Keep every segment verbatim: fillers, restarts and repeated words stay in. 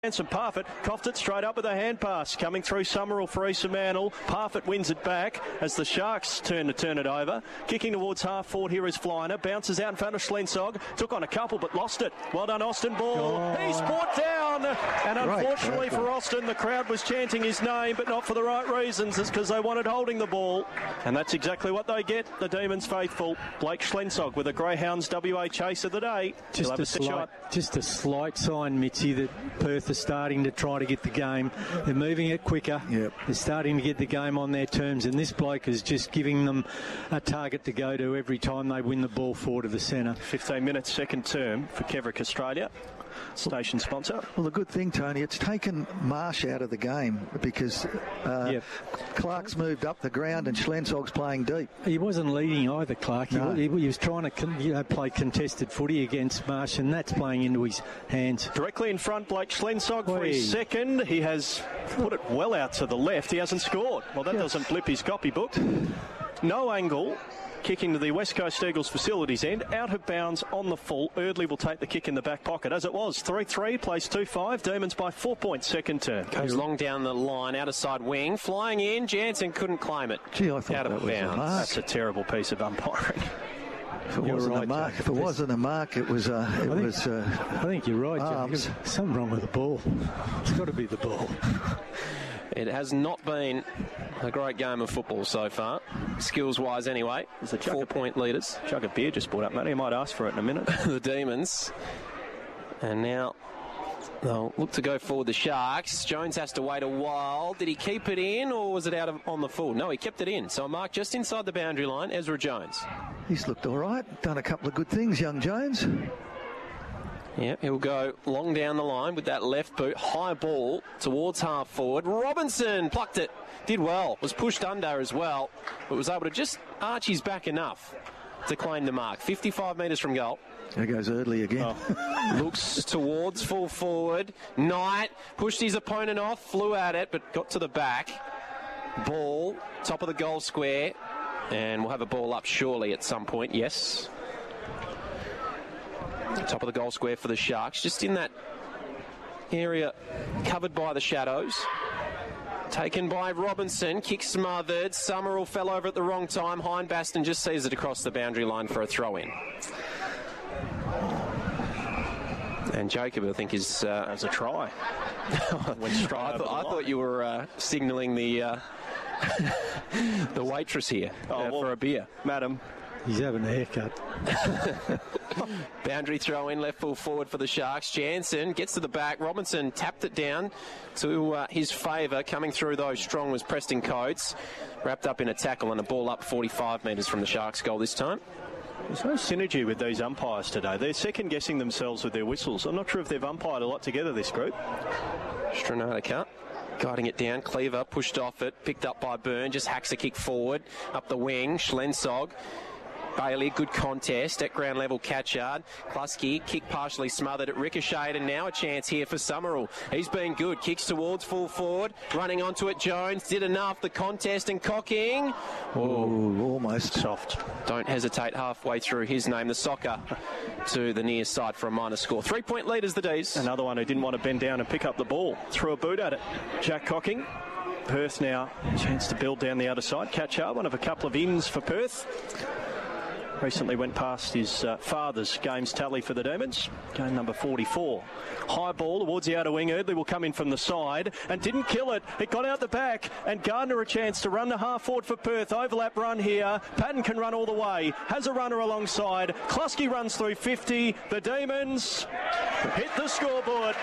And Parfitt coughed it straight up with a hand pass. Coming through Summerall for Issa Mantle. Parfitt wins it back as the Sharks turn to turn it over. Kicking towards half forward here is Flyner. Bounces out in front of Schlensog. Took on a couple but lost it. Well done, Austin Ball. Oh. He's brought down. And unfortunately right. for Austin, the crowd was chanting his name, but not for the right reasons. It's because they wanted holding the ball. And that's exactly what they get, the Demons faithful. Blake Schlensog with a Greyhounds W A chase of the day. Just a, slight, just a slight sign, Mitzi, that Perth are starting to try to get the game. They're moving it quicker. Yep. They're starting to get the game on their terms, and this bloke is just giving them a target to go to every time they win the ball forward of the centre. fifteen minutes second term for Kevrick Australia. Station sponsor. Well, the good thing, Tony, it's taken Marsh out of the game because uh, yep. Clark's moved up the ground and Schlensog's playing deep. He wasn't leading either, Clark. No. He, he was trying to con- you know, play contested footy against Marsh, and that's playing into his hands. Directly in front, Blake Schlensog for his second. He has put it well out to the left. He hasn't scored. Well, that yes. doesn't blip his copybook. No angle. Kicking to the West Coast Eagles facilities end. Out of bounds on the full. Erdley will take the kick in the back pocket. As it was, three three, plays two five. Demons by four points, second turn. Goes long down the line, outer side wing. Flying in, Jansen couldn't claim it. Gee, I thought out that of was bounds. a mark. That's a terrible piece of umpiring. If it, wasn't, right, a mark, if it wasn't a mark, it was. Uh, it I think, was. Uh, I think you're right, John. Something wrong with the ball. It's got to be the ball. It has not been a great game of football so far, skills-wise anyway. There's a four-point leaders. Jug of beer just brought up, Matty. You might ask for it in a minute. The Demons. And now they'll look to go forward, the Sharks. Jones has to wait a while. Did he keep it in, or was it out of on the full? No, he kept it in. So a mark just inside the boundary line, Ezra Jones. He's looked all right. Done a couple of good things, young Jones. Yeah, he'll go long down the line with that left boot. High ball towards half forward. Robinson plucked it. Did well. Was pushed under as well. But was able to just arch his back enough to claim the mark. fifty-five metres from goal. There goes Erdley again. Oh. Looks towards full forward. Knight pushed his opponent off. Flew at it, but got to the back. Ball, top of the goal square. And we'll have a ball up surely at some point. Yes. Top of the goal square for the Sharks, just in that area covered by the shadows. Taken by Robinson, kick smothered. Summerall fell over at the wrong time. Hindbaston just sees it across the boundary line for a throw-in. And Jacob, I think, is uh, as a try. Went straight I, thought, I thought you were uh, signalling the uh, the waitress here oh, uh, well, for a beer, madam. He's having a haircut. Boundary throw in, left full forward for the Sharks. Jansen gets to the back. Robinson tapped it down to uh, his favour. Coming through, though, strong was Preston Coates. Wrapped up in a tackle and a ball up forty-five metres from the Sharks' goal this time. There's no synergy with these umpires today. They're second-guessing themselves with their whistles. I'm not sure if they've umpired a lot together, this group. Stranota guiding it down. Cleaver pushed off it. Picked up by Byrne. Just hacks a kick forward. Up the wing. Schlensog. Bailey, good contest at ground level. Catchard, Klusky, kick partially smothered at ricocheted, and now a chance here for Summerall. He's been good, kicks towards full forward, running onto it. Jones did enough. The contest and cocking. Ooh, almost soft. Don't hesitate halfway through his name. The soccer to the near side for a minor score. Three point leaders, the D's. Another one who didn't want to bend down and pick up the ball. Threw a boot at it. Jack Cocking. Perth now chance to build down the other side. Catchard, one of a couple of ins for Perth. Recently went past his uh, father's games tally for the Demons. Game number forty-four. High ball towards the outer wing. Erdley will come in from the side and didn't kill it. It got out the back, and Gardner a chance to run the half forward for Perth. Overlap run here. Patton can run all the way. Has a runner alongside. Klusky runs through fifty. The Demons hit the scoreboard.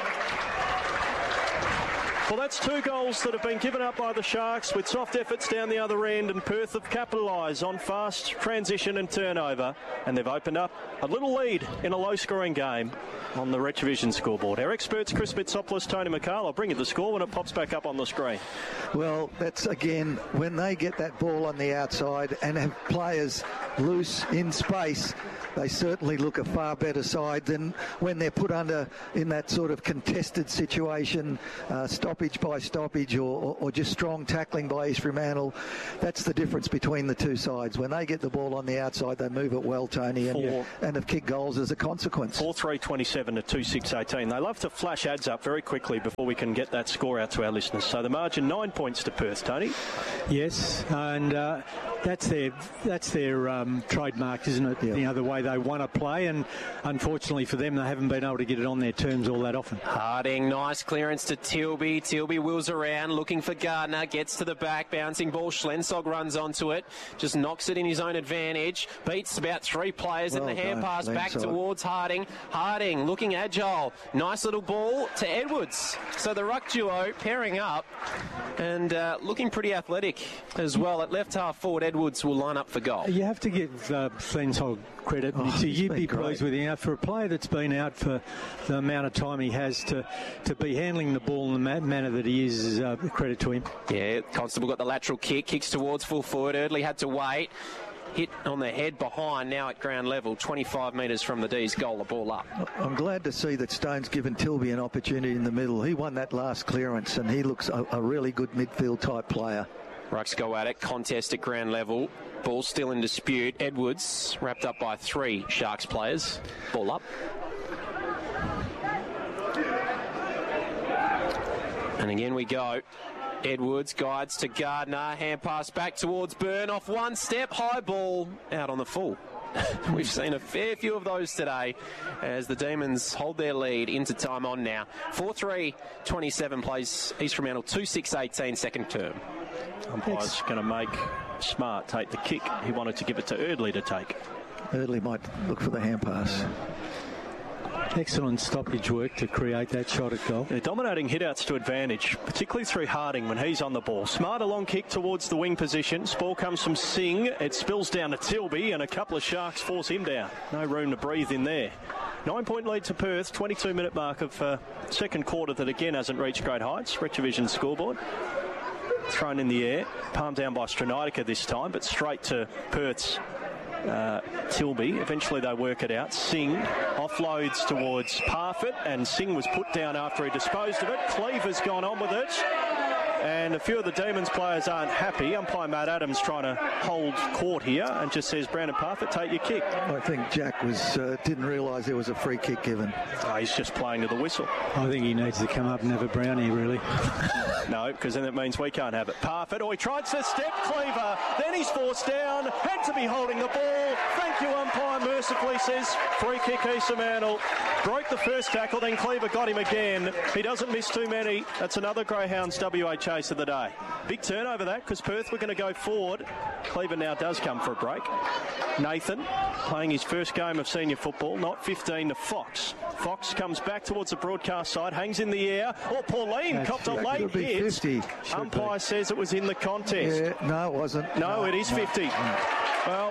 Well, that's two goals that have been given up by the Sharks with soft efforts down the other end, and Perth have capitalised on fast transition and turnover, and they've opened up a little lead in a low-scoring game on the Retrovision scoreboard. Our experts, Chris Mitsopoulos, Tony McCall, I'll bring you the score when it pops back up on the screen. Well, that's, again, when they get that ball on the outside and have players loose in space, they certainly look a far better side than when they're put under in that sort of contested situation, uh, stop stoppage by stoppage or, or, or just strong tackling by East Fremantle. That's the difference between the two sides. When they get the ball on the outside, they move it well, Tony, and, yeah. and have kicked goals as a consequence. four three twenty-seven to two six eighteen. They love to flash ads up very quickly before we can get that score out to our listeners. So the margin, nine points to Perth, Tony. Yes, and uh, that's their that's their um, trademark, isn't it? Yeah. You know, the way they want to play, and unfortunately for them, they haven't been able to get it on their terms all that often. Harding, nice clearance to Tilby. Tilby wheels around, looking for Gardner, gets to the back, bouncing ball. Schlensog runs onto it, just knocks it in his own advantage, beats about three players well in the hand pass back towards Harding. Harding looking agile, nice little ball to Edwards. So the ruck duo pairing up and uh, looking pretty athletic as well. At left half forward, Edwards will line up for goal. You have to give uh, Schlensog credit. Oh, so you'd be great. pleased with him. For a player that's been out for the amount of time he has to, to be handling the ball in the ma- manner that he is, is uh, credit to him. Yeah, Constable got the lateral kick, kicks towards full forward. Eardley had to wait. Hit on the head behind, now at ground level, twenty-five metres from the D's goal, the ball up. I'm glad to see that Stone's given Tilby an opportunity in the middle. He won that last clearance and he looks a, a really good midfield type player. Rucks go at it, contest at ground level. Ball still in dispute. Edwards wrapped up by three Sharks players. Ball up. And again we go. Edwards guides to Gardner. Hand pass back towards Byrne. Off one step. High ball out on the full. We've seen a fair few of those today as the Demons hold their lead into time on now. four three twenty-seven plays East Fremantle two six eighteen second term. Umpire's going to make Smart take the kick. He wanted to give it to Eardley to take. Eardley might look for the hand pass. Excellent stoppage work to create that shot at goal. They're dominating hitouts to advantage, particularly through Harding when he's on the ball. Smart a long kick towards the wing position. Ball comes from Singh. It spills down to Tilby and a couple of Sharks force him down. No room to breathe in there. Nine-point lead to Perth. twenty-two minute mark of uh, second quarter that again hasn't reached great heights. Retrovision scoreboard. Thrown in the air. Palmed down by Stranitica this time, but straight to Perth's Uh, Tilby. Eventually they work it out. Singh offloads towards Parfitt and Singh was put down after he disposed of it. Cleaver's gone on with it and a few of the Demons players aren't happy. Umpire Matt Adams trying to hold court here and just says, Brandon Parfitt, take your kick. I think Jack was uh, didn't realise there was a free kick given. Oh, he's just playing to the whistle. I think he needs to come up and have a brownie, really. No, because then it means we can't have it. Parfitt, oh, he tried to step Cleaver, then he's forced down, had to be holding the ball. Thank you, umpire, mercifully says free kick East Fremantle. Broke the first tackle, then Cleaver got him again. He doesn't miss too many. That's another Greyhounds W A chase of the day. Big turnover that, because Perth were going to go forward. Cleaver now does come for a break. Nathan playing his first game of senior football, not fifteen to Fox. Fox comes back towards the broadcast side, hangs in the air. Oh, Pauline That's copped a late hit. fifty. Umpire be. says it was in the contest. Yeah, no, it wasn't. No, no it is no, fifty. No. Well,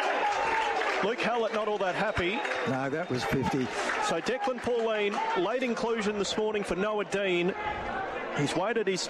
Luke Hallett not all that happy. No, that was fifty. So Declan Pauline, late inclusion this morning for Noah Dean. He's waited his,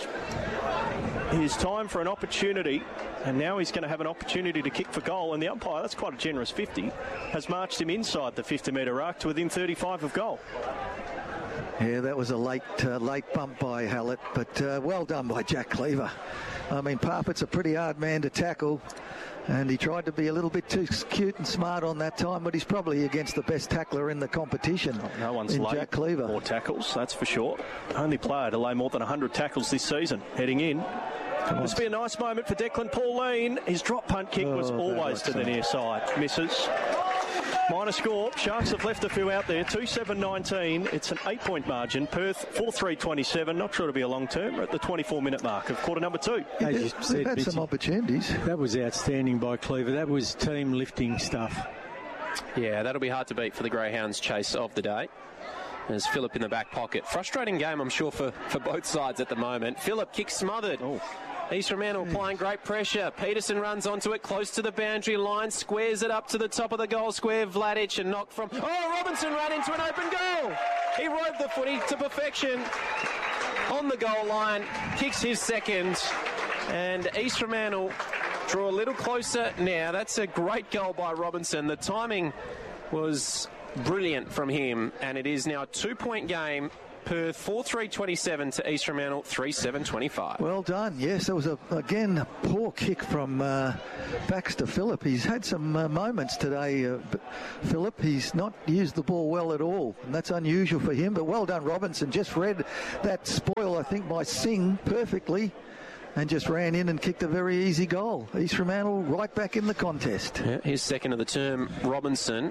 his time for an opportunity, and now he's going to have an opportunity to kick for goal. And the umpire, that's quite a generous fifty, has marched him inside the fifty metre arc to within thirty-five of goal. Yeah, that was a late uh, late bump by Hallett, but uh, well done by Jack Cleaver. I mean, Parfitt's a pretty hard man to tackle, and he tried to be a little bit too cute and smart on that time, but he's probably against the best tackler in the competition. Oh, no one's in late Jack Cleaver. More tackles, that's for sure. Only player to lay more than one hundred tackles this season, heading in. This will be a nice moment for Declan Pauline. His drop punt kick oh, was always to the near side. Misses. Minor score. Sharks have left a few out there. two seven nineteen. It's an eight-point margin. Perth four three twenty-seven. Not sure it'll be a long term. We're at the twenty-four minute mark of quarter number two. As you said, They've had some opportunities. That was outstanding by Cleaver. That was team lifting stuff. Yeah, that'll be hard to beat for the Greyhounds chase of the day. There's Phillip in the back pocket. Frustrating game, I'm sure, for, for both sides at the moment. Phillip kicks smothered. Oh. East Fremantle applying great pressure. Peterson runs onto it, close to the boundary line, squares it up to the top of the goal square. Vladic and knock from... Oh, Robinson ran into an open goal. He rode the footy to perfection on the goal line, kicks his second, and East Fremantle draw a little closer now. That's a great goal by Robinson. The timing was brilliant from him, and it is now a two-point game. Perth four three twenty-seven to East Fremantle three seven twenty-five. Well done. Yes, there was, a again, a poor kick from uh, Baxter Phillip. He's had some uh, moments today, uh, Phillip. He's not used the ball well at all, and that's unusual for him. But well done, Robinson. Just read that spoil, I think, by Singh perfectly, and just ran in and kicked a very easy goal. East Fremantle right back in the contest. Yeah, his second of the term, Robinson.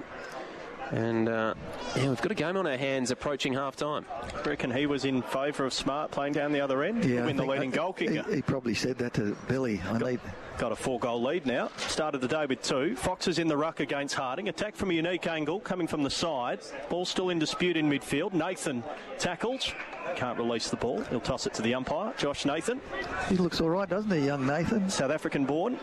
And, uh, yeah, we've got a game on our hands approaching half-time. I reckon he was in favour of Smart playing down the other end, yeah, win the leading goal kicker. He, he probably said that to Billy. I got, need... got a four-goal lead now. Started the day with two. Fox is in the ruck against Harding. Attack from a unique angle, coming from the side. Ball still in dispute in midfield. Nathan tackles. Can't release the ball. He'll toss it to the umpire, Josh Nathan. He looks all right, doesn't he, young Nathan? South African born.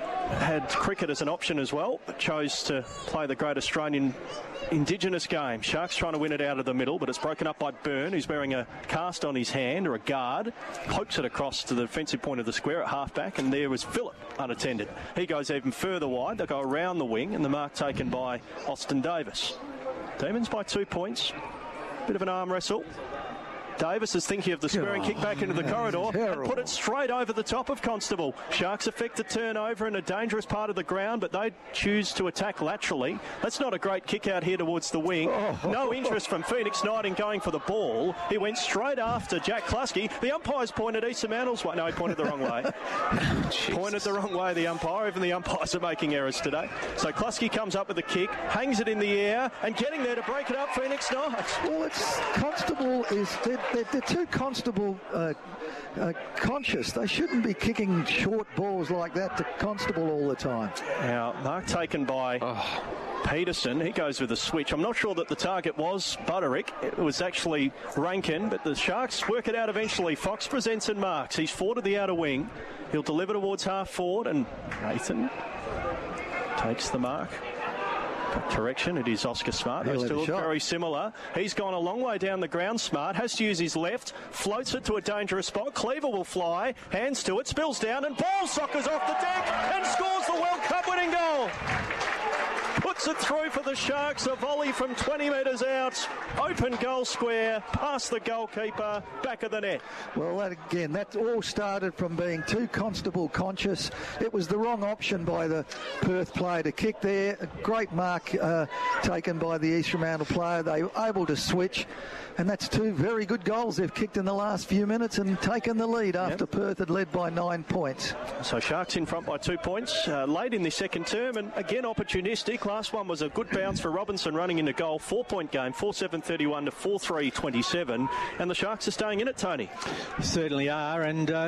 Had cricket as an option as well, but chose to play the great Australian Indigenous game. Sharks trying to win it out of the middle, but it's broken up by Byrne, who's wearing a cast on his hand or a guard. Pokes it across to the defensive point of the square at half-back, and there was Phillip unattended. He goes even further wide. They'll go around the wing, and the mark taken by Austin Davis. Demons by two points. Bit of an arm wrestle. Davis is thinking of the square and kick back into the corridor and put it straight over the top of Constable. Sharks effect a turnover in a dangerous part of the ground, but they choose to attack laterally. That's not a great kick out here towards the wing. No interest from Phoenix Knight in going for the ball. He went straight after Jack Kluski. The umpire's pointed East Fremantle's way. No, he pointed the wrong way. Pointed the wrong way, the umpire. Even the umpires are making errors today. So Kluski comes up with the kick, hangs it in the air, and getting there to break it up, Phoenix Knight. Well, it's Constable is... They're, they're, they're too Constable uh, uh, conscious. They shouldn't be kicking short balls like that to Constable all the time. Now, mark taken by oh. Peterson. He goes with a switch. I'm not sure that the target was Butterick. It was actually Rankin, but the Sharks work it out eventually. Fox presents and marks. He's forward to the outer wing. He'll deliver towards half forward, and Nathan takes the mark. Correction, it is Oscar Smart. Those two look very similar. He's gone a long way down the ground, Smart. Has to use his left. Floats it to a dangerous spot. Cleaver will fly. Hands to it. Spills down and ball soccers off the deck and scores the World Cup winning goal. Puts it through for the Sharks. A volley from twenty metres out. Open goal square. Past the goalkeeper. Back of the net. Well, that again, that all started from being too Constable conscious. It was the wrong option by the Perth player to kick there. A great mark uh, taken by the East Fremantle player. They were able to switch. And that's two very good goals they've kicked in the last few minutes and taken the lead after yep. Perth had led by nine points. So Sharks in front by two points uh, late in the second term, and again opportunistic. Last one was a good bounce for Robinson running into goal. Four-point game, four seven thirty-one to four three twenty-seven. And the Sharks are staying in it, Tony. Certainly are, and uh,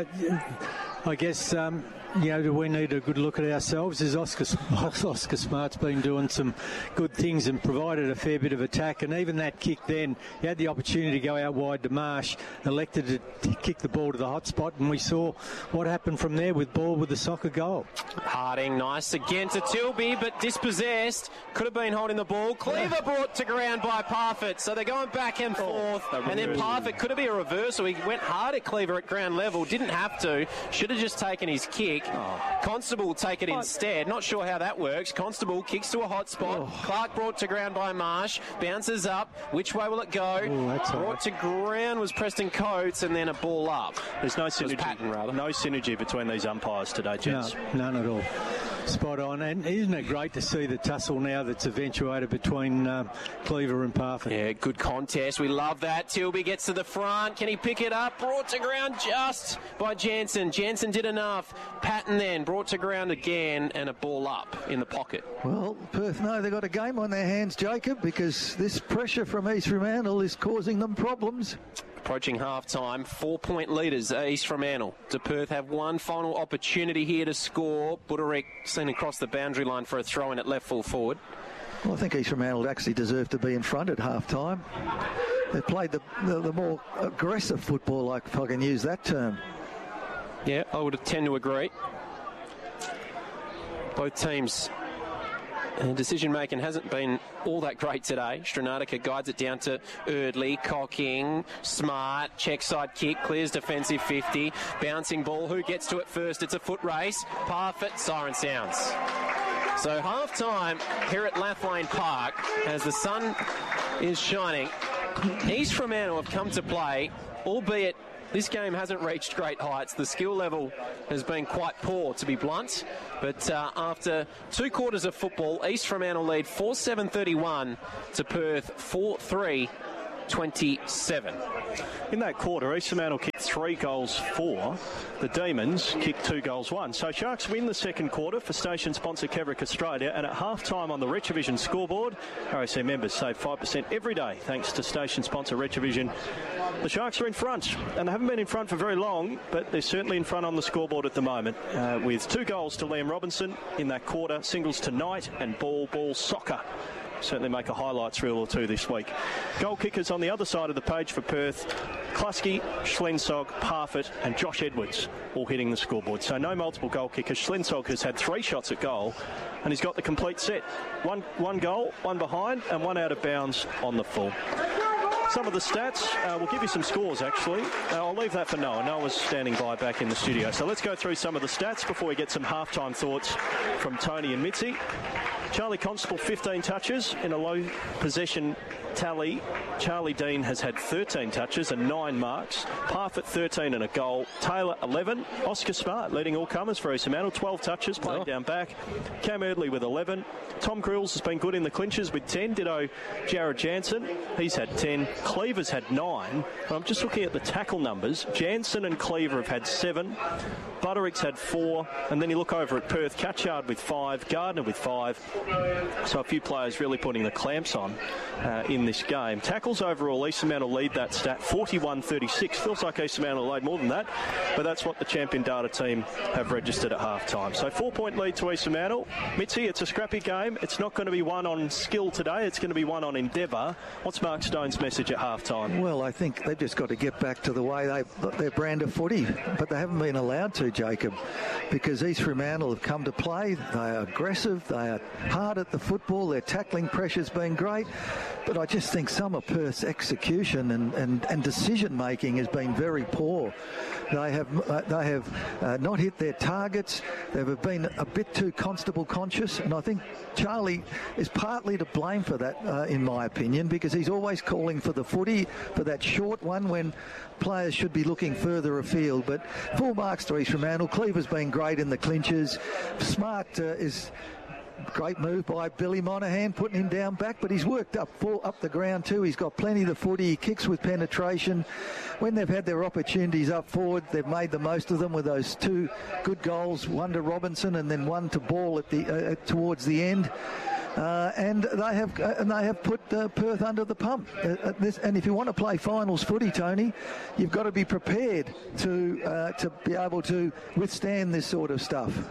I guess... Um, You know, we need a good look at ourselves. As Oscar, Oscar Smart's been doing some good things and provided a fair bit of attack. And even that kick then, he had the opportunity to go out wide to Marsh, elected to kick the ball to the hot spot, and we saw what happened from there with ball with the soccer goal. Harding, nice again to Tilby, but dispossessed. Could have been holding the ball. Cleaver brought to ground by Parfitt. So they're going back and forth. Oh, and then Parfitt, could it be a reversal? He went hard at Cleaver at ground level. Didn't have to. Should have just taken his kick. Oh. Constable will take it instead. Not sure how that works. Constable kicks to a hot spot. Oh. Clark brought to ground by Marsh. Bounces up. Which way will it go? Ooh, that's brought right. to ground was Preston Coates, and then a ball up. There's no synergy. Patton, rather. No synergy between these umpires today, gents. No, none at all. Spot on. And isn't it great to see the tussle now that's eventuated between um, Cleaver and Parfitt? Yeah, good contest. We love that. Tilby gets to the front. Can he pick it up? Brought to ground just by Jansen. Jansen did enough. Patton then brought to ground again, and a ball up in the pocket. Well, Perth know they've got a game on their hands, Jacob, because this pressure from East Fremantle is causing them problems. Approaching half-time, four-point leaders, East Fremantle. Do Perth have one final opportunity here to score? Butterick seen across the boundary line for a throw-in at left full forward. Well, I think East Fremantle actually deserve to be in front at half-time. They played the, the, the more aggressive football, like if I can use that term. Yeah, I would tend to agree. Both teams... And decision-making hasn't been all that great today. Stranatica guides it down to Erdley, cocking, Smart, check side kick, clears defensive fifty, bouncing ball. Who gets to it first? It's a foot race. Parfitt, siren sounds. So half-time here at Lathlane Park, as the sun is shining, East Fremantle have come to play, albeit this game hasn't reached great heights. The skill level has been quite poor, to be blunt. But uh, after two quarters of football, East Fremantle lead four seven thirty-one to Perth four three twenty-seven. In that quarter, East Fremantle kicked three goals for. The Demons kicked two goals one. So Sharks win the second quarter for station sponsor Kevrick Australia, and at half-time on the Retrovision scoreboard, R A C members save five percent every day thanks to station sponsor Retrovision. The Sharks are in front, and they haven't been in front for very long, but they're certainly in front on the scoreboard at the moment, uh, with two goals to Liam Robinson in that quarter, singles to Knight and ball, ball, soccer. Certainly make a highlights reel or two this week. Goal kickers on the other side of the page for Perth: Klusky, Schlensog, Parfitt and Josh Edwards, all hitting the scoreboard. So no multiple goal kickers. Schlensog has had three shots at goal and he's got the complete set. One, one goal, one behind and one out of bounds on the full. Some of the stats, uh, we'll give you some scores actually. Uh, I'll leave that for Noah. Noah's standing by back in the studio. So let's go through some of the stats before we get some halftime thoughts from Tony and Mitzi. Charlie Constable, fifteen touches in a low possession tally. Charlie Dean has had thirteen touches and nine marks. Parfitt, thirteen and a goal. Taylor, eleven. Oscar Smart, leading all comers for East Fremantle, twelve touches, playing oh. down back. Cam Erdley with eleven. Tom Grills has been good in the clinches with ten. Ditto Jared Jansen. He's had ten. Cleaver's had nine. But I'm just looking at the tackle numbers. Jansen and Cleaver have had seven. Butterick's had four. And then you look over at Perth. Catchard with five. Gardner with five. So a few players really putting the clamps on uh, in this game. Tackles overall, East Fremantle lead that stat, forty-one thirty-six. Feels like East Fremantle lead more than that, but that's what the champion data team have registered at half-time. So four-point lead to East Fremantle. Mitzi, it's a scrappy game. It's not going to be one on skill today. It's going to be one on endeavour. What's Mark Stone's message at half-time? Well, I think they've just got to get back to the way they their brand of footy, but they haven't been allowed to, Jacob, because East Fremantle have come to play. They are aggressive. They are hard at the football. Their tackling pressure's been great, but I just think some of Perth's execution and, and, and decision making has been very poor. They have uh, they have uh, not hit their targets. They've been a bit too Constable conscious, and I think Charlie is partly to blame for that, uh, in my opinion, because he's always calling for the footy, for that short one when players should be looking further afield. But full marks to East Fremantle. Cleaver's been great in the clinches. Smart uh, is. Great move by Billy Monahan, putting him down back, but he's worked up full, up the ground too. He's got plenty of the footy. He kicks with penetration. When they've had their opportunities up forward, they've made the most of them with those two good goals, one to Robinson and then one to Ball at the uh, towards the end. Uh, and they have uh, and they have put uh, Perth under the pump. Uh, uh, this, and if you want to play finals footy, Tony, you've got to be prepared to uh, to be able to withstand this sort of stuff.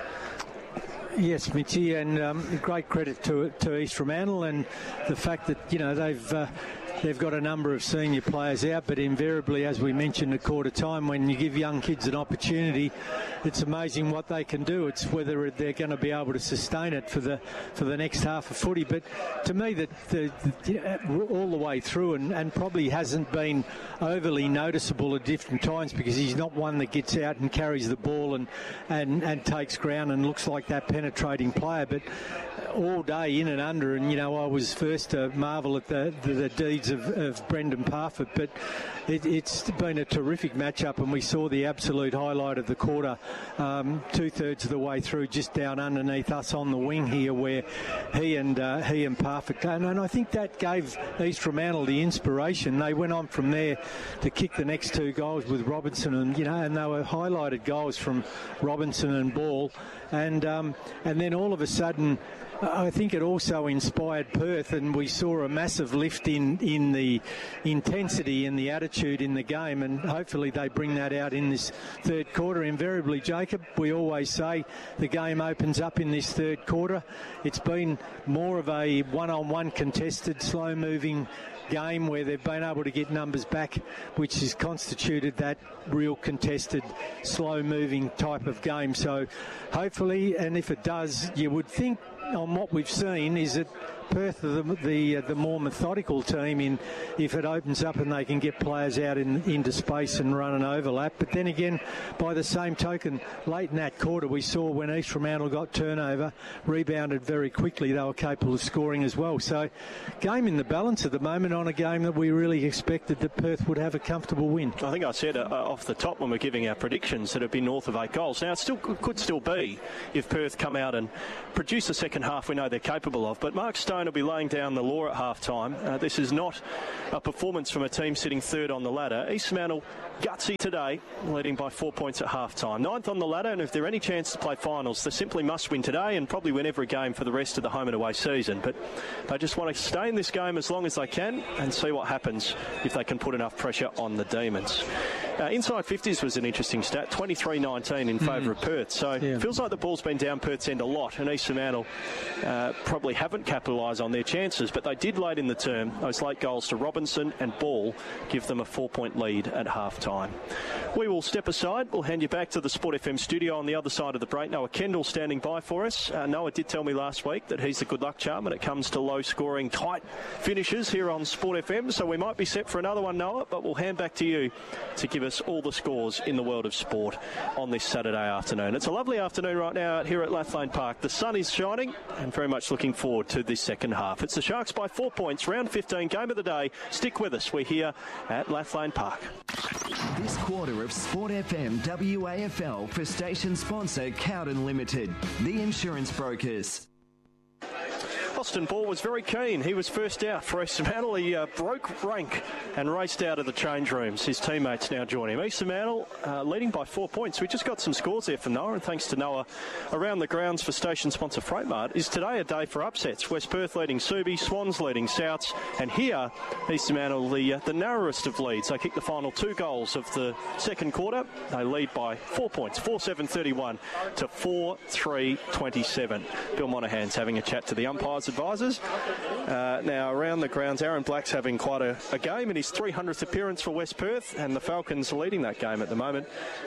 Yes, Mitchy, and um, great credit to to East Fremantle and the fact that, you know, they've uh, they've got a number of senior players out, but invariably, as we mentioned, at quarter time, when you give young kids an opportunity, it's amazing what they can do. It's whether they're going to be able to sustain it for the for the next half of footy. But to me, that the, the, all the way through, and, and probably hasn't been overly noticeable at different times, because he's not one that gets out and carries the ball and and, and takes ground and looks like that penetrating player. But all day in and under, and you know, I was first to marvel at the the, the deeds of, of Brendan Parfitt, but it, it's been a terrific matchup, and we saw the absolute highlight of the quarter, um, two-thirds of the way through, just down underneath us on the wing here, where he and uh, he and Parfitt, and, and I think that gave East Fremantle the inspiration. They went on from there to kick the next two goals with Robinson, and you know, and they were highlighted goals from Robinson and Ball, and um, and then all of a sudden, I think it also inspired Perth, and we saw a massive lift in, in the intensity and the attitude in the game, and hopefully they bring that out in this third quarter. Invariably, Jacob, we always say the game opens up in this third quarter. It's been more of a one-on-one contested, slow-moving game where they've been able to get numbers back, which has constituted that real contested, slow-moving type of game. So hopefully, and if it does, you would think on what we've seen is that Perth are the the, uh, the more methodical team in if it opens up and they can get players out in, into space and run an overlap. But then again, by the same token, late in that quarter we saw when East Fremantle got turnover, rebounded very quickly, they were capable of scoring as well. So game in the balance at the moment on a game that we really expected that Perth would have a comfortable win. I think I said uh, off the top when we're giving our predictions that it'd be north of eight goals. Now, it still could still be if Perth come out and produce the second half we know they're capable of. But Mark Stone will be laying down the law at half-time. Uh, this is not a performance from a team sitting third on the ladder. East Fremantle gutsy today, leading by four points at half-time. Ninth on the ladder, and if there are any chance to play finals, they simply must win today and probably win every game for the rest of the home and away season. But they just want to stay in this game as long as they can and see what happens if they can put enough pressure on the Demons. Uh, inside fifties was an interesting stat, twenty-three nineteen in favour mm. of Perth. So yeah. It feels like the ball's been down Perth's end a lot, and East Fremantle uh, probably haven't capitalised on their chances, but they did late in the term. Those late goals to Robinson and Ball give them a four-point lead at half-time. We will step aside. We'll hand you back to the Sport F M studio on the other side of the break. Noah Kendall standing by for us. Uh, Noah did tell me last week that he's the good luck charm when it comes to low-scoring, tight finishes here on Sport F M, so we might be set for another one, Noah, but we'll hand back to you to give us all the scores in the world of sport on this Saturday afternoon. It's a lovely afternoon right now out here at Lathlane Park. The sun is shining and very much looking forward to this second half. It's the Sharks by four points, round fifteen, game of the day. Stick with us. We're here at Lathlane Park. This quarter of Sport F M W A F L for station sponsor Cowden Limited, the insurance brokers. Austin Ball was very keen. He was first out for East Fremantle. He uh, broke rank and raced out of the change rooms. His teammates now join him. East Fremantle uh, leading by four points. We just got some scores there from Noah, and thanks to Noah, around the grounds for station sponsor Freightmart. Is today a day for upsets? West Perth leading Subi, Swans leading Souths, and here East Fremantle the uh, the narrowest of leads. They kicked the final two goals of the second quarter. They lead by four points, four seven thirty-one to four three twenty-seven. Bill Monahan's having a chat to the umpires advisors. Uh, now around the grounds, Aaron Black's having quite a, a game in his three hundredth appearance for West Perth, and the Falcons are leading that game at the moment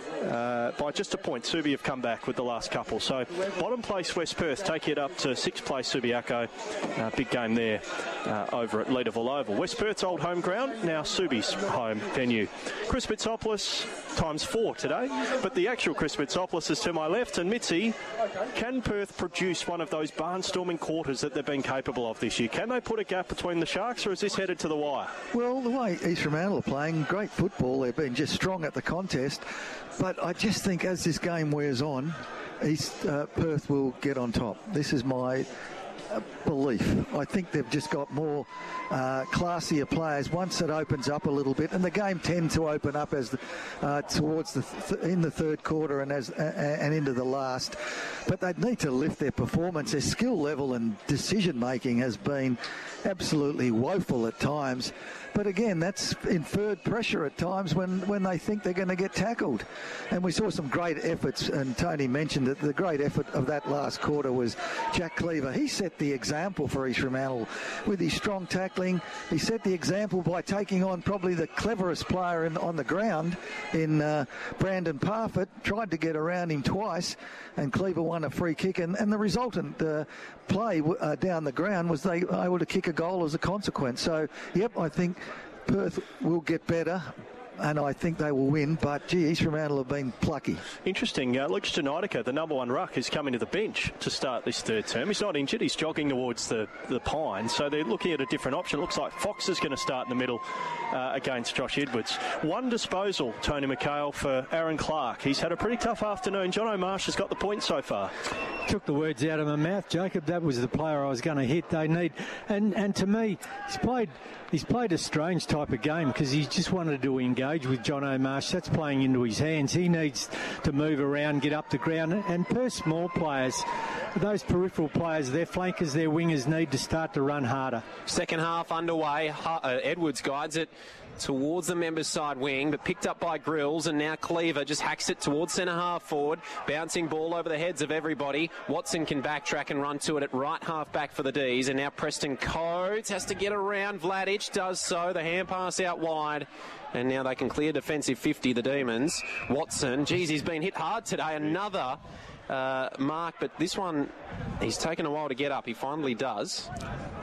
uh, by just a point. Subi have come back with the last couple. So bottom place West Perth take it up to sixth place Subiaco. Uh, big game there uh, over at Leederville Oval. West Perth's old home ground, now Subi's home venue. Chris Bitsopoulos times four today, but the actual Chris Bitsopoulos is to my left. And Mitzi, can Perth produce one of those barnstorming quarters that they've been capable of this year? Can they put a gap between the Sharks, or is this headed to the wire? Well, the way East Fremantle are playing, great football. They've been just strong at the contest. But I just think as this game wears on, East uh, Perth will get on top. This is my uh, belief. I think they've just got more uh, classier players once it opens up a little bit, and the game tends to open up as the, uh, towards the th- in the third quarter and as uh, and into the last. But they need to lift their performance. Their skill level and decision making has been absolutely woeful at times. But again, that's inferred pressure at times when, when they think they're going to get tackled. And we saw some great efforts, and Tony mentioned that the great effort of that last quarter was Jack Cleaver. He set the example for East Fremantle with his strong tackling. He set the example by taking on probably the cleverest player in, on the ground in uh, Brandon Parfitt, tried to get around him twice, and Cleaver won a free kick. And, and the resultant uh, play uh, down the ground was they were able to kick a goal as a consequence. So, yep, I think Perth will get better, and I think they will win, but gee, East Fremantle have been plucky. Interesting. Uh, Luke Stenitica, the number one ruck, is coming to the bench to start this third term. He's not injured. He's jogging towards the, the Pine, so they're looking at a different option. It looks like Fox is going to start in the middle uh, against Josh Edwards. One disposal, Tony McHale, for Aaron Clark. He's had a pretty tough afternoon. John O'Marsh has got the point so far. Took the words out of my mouth, Jacob. That was the player I was going to hit. They need, and and to me, he's played he's played a strange type of game because he just wanted to engage with John O'Marsh. That's playing into his hands. He needs to move around, get up the ground, and per small players, those peripheral players, their flankers, their wingers need to start to run harder. Second half underway. Uh, Edwards guides it towards the members' side wing, but picked up by Grills, and now Cleaver just hacks it towards centre half forward, bouncing ball over the heads of everybody. Watson can backtrack and run to it at right half back for the D's, and now Preston Coates has to get around. Vladic does so, the hand pass out wide, and now they can clear defensive fifty, the Demons. Watson, geez, he's been hit hard today, another uh, mark, but this one, he's taken a while to get up. He finally does.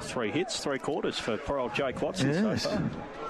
Three hits, three quarters for poor old Jake Watson Yes. so far.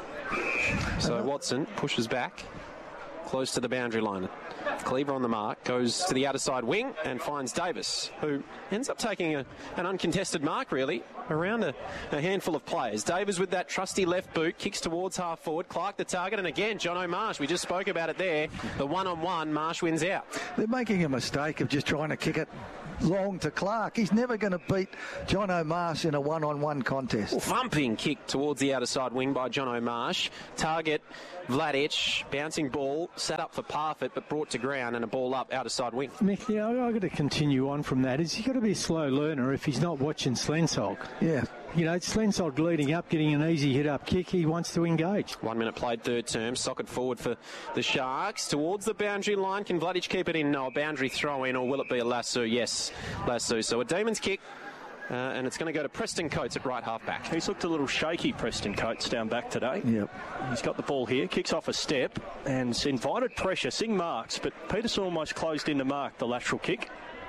So Watson pushes back close to the boundary line. Cleaver on the mark, goes to the outer side wing and finds Davis, who ends up taking a, an uncontested mark, really, around a, a handful of players. Davis with that trusty left boot, kicks towards half forward. Clark the target, and again, Jono Marsh. We just spoke about it there. The one-on-one, Marsh wins out. They're making a mistake of just trying to kick it long to Clark. He's never going to beat Jono Marsh in a one-on-one contest. Thumping kick towards the outer side wing by Jono Marsh. Target, Vladic, bouncing ball, set up for Parfitt, but brought to ground, and a ball up outer side wing. Mick, you know, I've got to continue on from that. Is he got to be a slow learner if he's not watching Slensog? Yeah. You know, Slensog leading up, getting an easy hit-up kick. He wants to engage. One minute played, third term. Socket forward for the Sharks. Towards the boundary line. Can Vladic keep it in? No, a boundary throw in, or will it be a lasso? Yes, lasso. So a Demons kick. Uh, and it's going to go to Preston Coates at right half back. He's looked a little shaky, Preston Coates, down back today. Yep. He's got the ball here, kicks off a step, and it's invited pressure. Sing marks, but Peterson almost closed in to mark the lateral kick.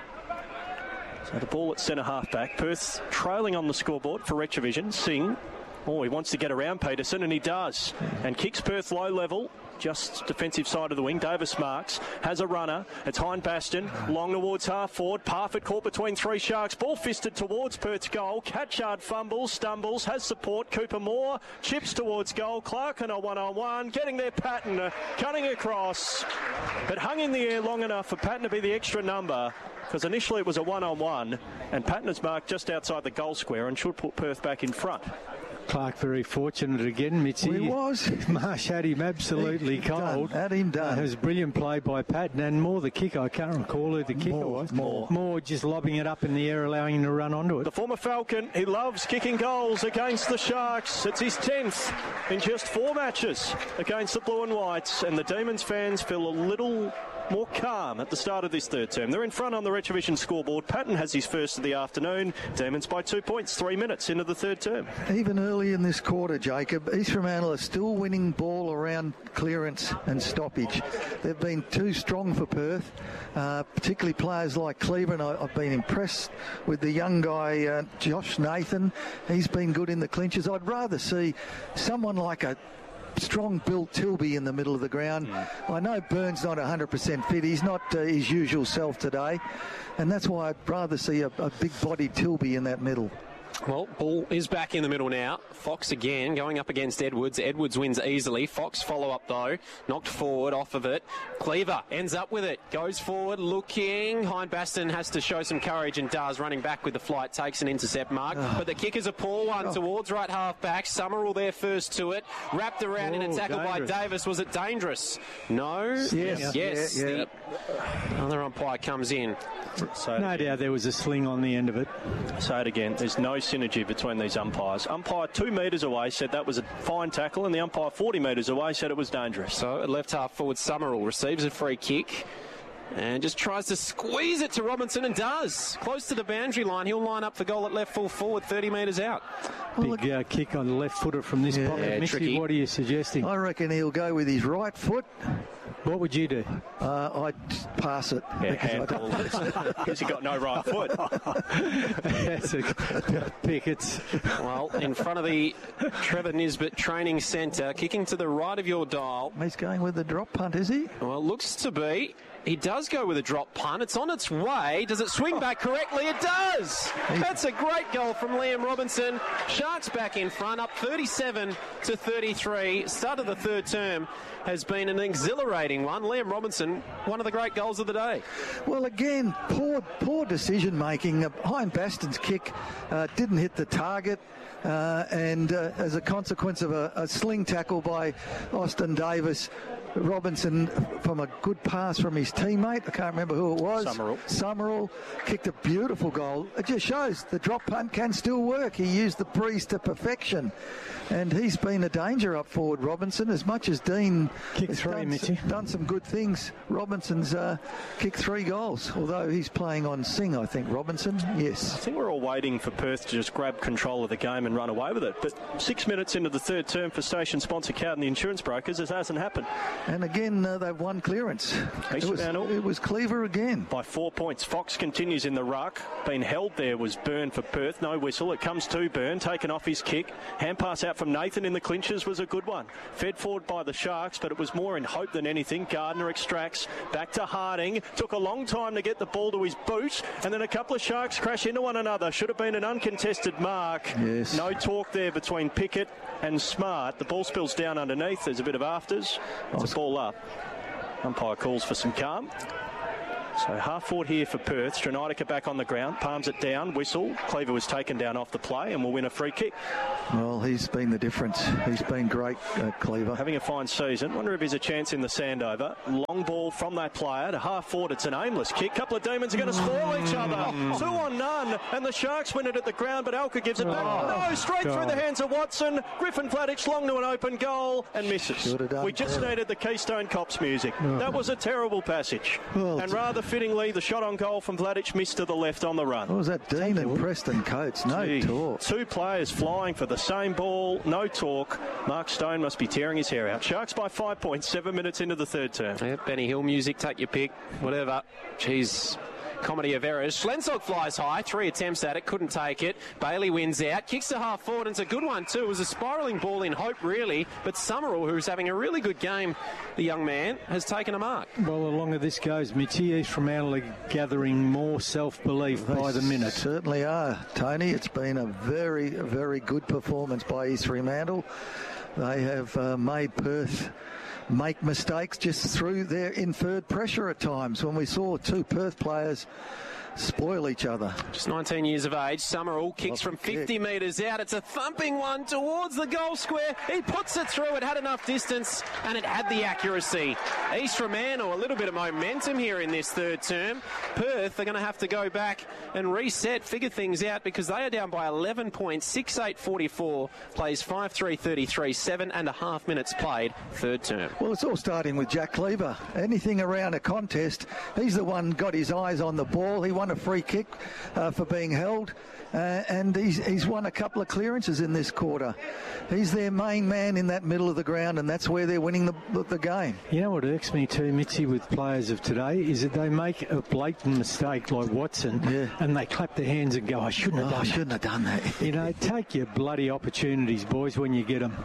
So the ball at centre half back. Perth trailing on the scoreboard for Retrovision. Sing. Oh, he wants to get around Peterson, and he does. And kicks Perth low level. Just defensive side of the wing. Davis marks, has a runner. It's Hein Baston, long towards half forward. Parfitt caught between three Sharks. Ball fisted towards Perth's goal. Catchard fumbles, stumbles, has support. Cooper Moore chips towards goal. Clark on a one-on-one, getting there. Patton uh, cutting across. But hung in the air long enough for Patton to be the extra number, because initially it was a one-on-one, and Patton is marked just outside the goal square and should put Perth back in front. Clark very fortunate again, Mitzi. Well, he was. Marsh had him absolutely He cold. done, had him done. Uh, it was a brilliant play by Patton, and Moore the kicker. I can't recall who the kicker Moore, was. Moore. Moore just lobbing it up in the air, allowing him to run onto it. The former Falcon, he loves kicking goals against the Sharks. It's his tenth in just four matches against the Blue and Whites, and the Demons fans feel a little more calm at the start of this third term. They're in front on the Retrovision scoreboard. Patton has his first of the afternoon. Demons by two points, three minutes into the third term. Even early in this quarter, Jacob, East Fremantle are still winning ball around clearance and stoppage. They've been too strong for Perth, uh, particularly players like Cleveland. I, I've been impressed with the young guy, uh, Josh Nathan. He's been good in the clinches. I'd rather see someone like a strong Bill Tilby in the middle of the ground. Mm. I know Burns not one hundred percent fit. He's not uh, his usual self today, and that's why I'd rather see a, a big-bodied Tilby in that middle. Well, ball is back in the middle now. Fox again going up against Edwards. Edwards wins easily. Fox follow up though. Knocked forward off of it. Cleaver ends up with it. Goes forward looking. Hein Baston has to show some courage and does. Running back with the flight. Takes an intercept mark. Oh. But the kick is a poor one oh. towards right half back. Summerall there first to it. Wrapped around oh, in a tackle dangerous. by Davis. Was it dangerous? No? Yes. Yes. Yeah, yeah. The other umpire comes in. So no doubt there was a sling on the end of it. Say it again. There's no synergy between these umpires. Umpire two metres away said that was a fine tackle, and the umpire forty metres away said it was dangerous. So at left half forward, Summerall receives a free kick and just tries to squeeze it to Robinson, and does. Close to the boundary line. He'll line up for goal at left full forward, thirty metres out. Big uh, kick on the left footer from this yeah, pocket. Mickey, tricky. What are you suggesting? I reckon he'll go with his right foot. What would you do? Uh, I'd pass it. Yeah, handball. Because he got no right foot. That's a pick. It's well in front of the Trevor Nisbet Training Centre, kicking to the right of your dial. He's going with the drop punt, is he? Well, it looks to be. He does go with a drop punt. It's on its way. Does it swing back correctly? It does. That's a great goal from Liam Robinson. Sharks back in front, up thirty-seven to thirty-three. Start of the third term has been an exhilarating one. Liam Robinson, one of the great goals of the day. Well, again, poor poor decision making. Hein Baston's kick uh, didn't hit the target. Uh, and uh, as a consequence of a, a sling tackle by Austin Davis, Robinson, from a good pass from his teammate, I can't remember who it was. Summerall. Summerall kicked a beautiful goal. It just shows the drop punt can still work. He used the breeze to perfection. And he's been a danger up forward, Robinson, as much as Dean Kick has three, done, done some good things. Robinson's uh, kicked three goals, although he's playing on Sing, I think, Robinson. Yes. I think we're all waiting for Perth to just grab control of the game and run away with it. But six minutes into the third term for station sponsor Cowden, the insurance brokers, it hasn't happened. And again, uh, they've won clearance. It was, it was Cleaver again. By four points. Fox continues in the ruck. Been held there was Byrne for Perth. No whistle. It comes to Byrne, taken off his kick. Hand pass out from Nathan in the clinches was a good one. Fed forward by the Sharks, but it was more in hope than anything. Gardner extracts. Back to Harding. Took a long time to get the ball to his boot. And then a couple of Sharks crash into one another. Should have been an uncontested mark. Yes. No talk there between Pickett and Smart. The ball spills down underneath. There's a bit of afters. It's a ball up. Umpire calls for some calm. So half forward here for Perth. Stranitica back on the ground. Palms it down. Whistle. Cleaver was taken down off the play and will win a free kick. Well, he's been the difference. He's been great, uh, Cleaver. Having a fine season. Wonder if he's a chance in the Sandover. Long ball from that player to half forward. It's an aimless kick. Couple of demons are going to spoil each other. Two on none. And the Sharks win it at the ground, but Alka gives it back. Oh, no, straight God. through the hands of Watson. Griffin Flatich long to an open goal and misses. We just better. needed the Keystone Cops music. Oh. That was a terrible passage. Well, and rather fittingly, the shot on goal from Vladich missed to the left on the run. What was that? Dean and Preston Coates. No Gee. talk. Two players flying for the same ball. No talk. Mark Stone must be tearing his hair out. Sharks by five points, seven minutes into the third term. Yeah, Benny Hill music, take your pick. Whatever. Jeez. Comedy of errors. Schlensog flies high, three attempts at it, couldn't take it. Bailey wins out, kicks to half forward, and it's a good one too. It was a spiralling ball in hope, really, but Summerall, who's having a really good game, the young man, has taken a mark. Well, the longer this goes, Mitchy, East Fremantle are gathering more self-belief they by the minute. Certainly are, Tony. It's been a very, very good performance by East Fremantle. They have uh, made Perth make mistakes just through their inferred pressure at times when we saw two Perth players spoil each other. Just nineteen years of age. Summerall kicks from fifty metres out. It's a thumping one towards the goal square. He puts it through. It had enough distance and it had the accuracy. East Fremantle, a little bit of momentum here in this third term. Perth are going to have to go back and reset, figure things out, because they are down by eleven points. six eight forty-four, plays five three thirty-three, seven and a half minutes played, third term. Well, it's all starting with Jack Cleaver. Anything around a contest, he's the one got his eyes on the ball. He won a free kick uh, for being held, uh, and he's, he's won a couple of clearances in this quarter. He's their main man in that middle of the ground, and that's where they're winning the, the game. You know what irks me too, Mitzi, with players of today is that they make a blatant mistake like Watson, yeah. and they clap their hands and go, I shouldn't have oh, done I shouldn't that. have done that. You know, take your bloody opportunities, boys, when you get them.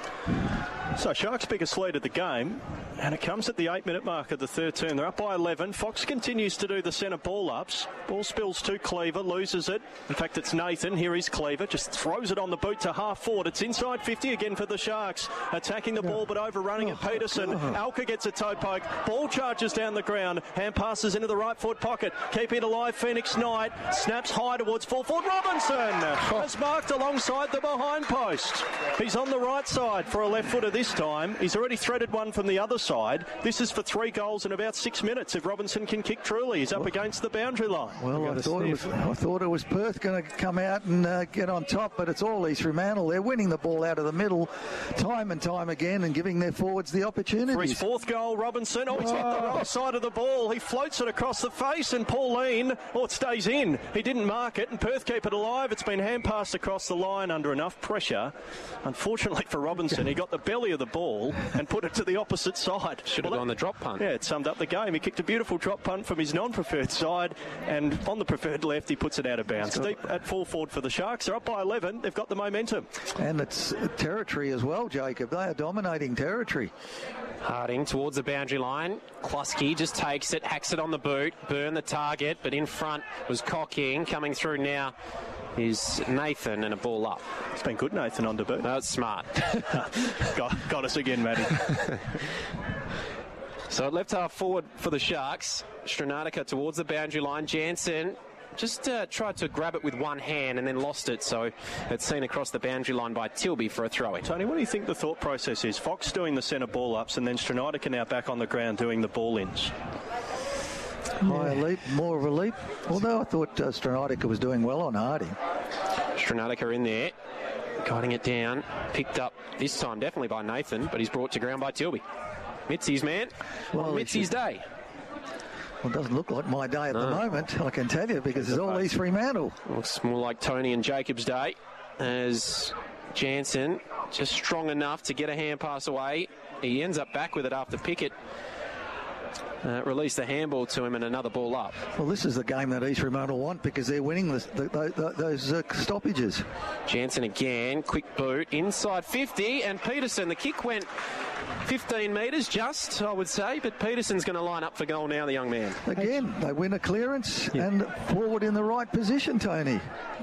So Sharks' biggest lead of the game, and it comes at the eight-minute mark of the third term. They're up by eleven. Fox continues to do the centre ball-ups. Ball spills to Cleaver, loses it. In fact, it's Nathan. Here is Cleaver. Just throws it on the boot to half forward. It's inside fifty again for the Sharks. Attacking the ball, but overrunning it. Peterson. Alka gets a toe poke. Ball charges down the ground. Hand passes into the right foot pocket. Keeping it alive, Phoenix Knight. Snaps high towards full forward. Robinson has marked alongside the behind post. He's on the right side for a left footer this time. He's already threaded one from the other side. This is for three goals in about six minutes. If Robinson can kick truly, he's up well, against the boundary line. Well, I thought, it was, I thought it was Perth going to come out and uh, get on top, but it's all East Fremantle. They're winning the ball out of the middle time and time again and giving their forwards the opportunity. For his fourth goal, Robinson. Oh, he's oh. hit the wrong side of the ball. He floats it across the face, and Pauline, oh, it stays in. He didn't mark it, and Perth keep it alive. It's been hand passed across the line under enough pressure. Unfortunately for Robinson, he got the belly of the ball and put it to the opposite side. Should have well, gone the drop punt. Yeah, it summed up the game. He kicked a beautiful drop punt from his non-preferred side, and on the preferred left, he puts it out of bounds. Deep at full forward for the Sharks. They're up by eleven. They've got the momentum. And it's territory as well, Jacob. They are dominating territory. Harding towards the boundary line. Klusky just takes it, hacks it on the boot. Byrne the target, but in front was Cocking. Coming through now is Nathan, and a ball up. It's been good, Nathan, on debut. That's smart. got, got us again, Matty. So left half forward for the Sharks. Stranatica towards the boundary line. Jansen just uh, tried to grab it with one hand and then lost it, so it's seen across the boundary line by Tilby for a throw-in. Tony, what do you think the thought process is? Fox doing the centre ball-ups and then Stranatica now back on the ground doing the ball-ins. Higher leap, more of a leap. Although I thought uh, Stranatica was doing well on Harding. Stranatica in there, guiding it down. Picked up this time definitely by Nathan, but he's brought to ground by Tilby. Mitzi's man well, on Mitzi's day. Well, it doesn't look like my day at no. the moment, I can tell you, because it's all East Fremantle. Looks more like Tony and Jacob's day, as Jansen just strong enough to get a hand pass away. he ends up back with it after Pickett uh, released the handball to him and another ball up. Well, this is the game that East Remote will want because they're winning the, the, the, those uh, stoppages. Jansen again, quick boot, inside fifty, and Peterson, the kick went fifteen metres just, I would say, but Peterson's going to line up for goal now, the young man. Again, they win a clearance yeah. and forward in the right position, Tony.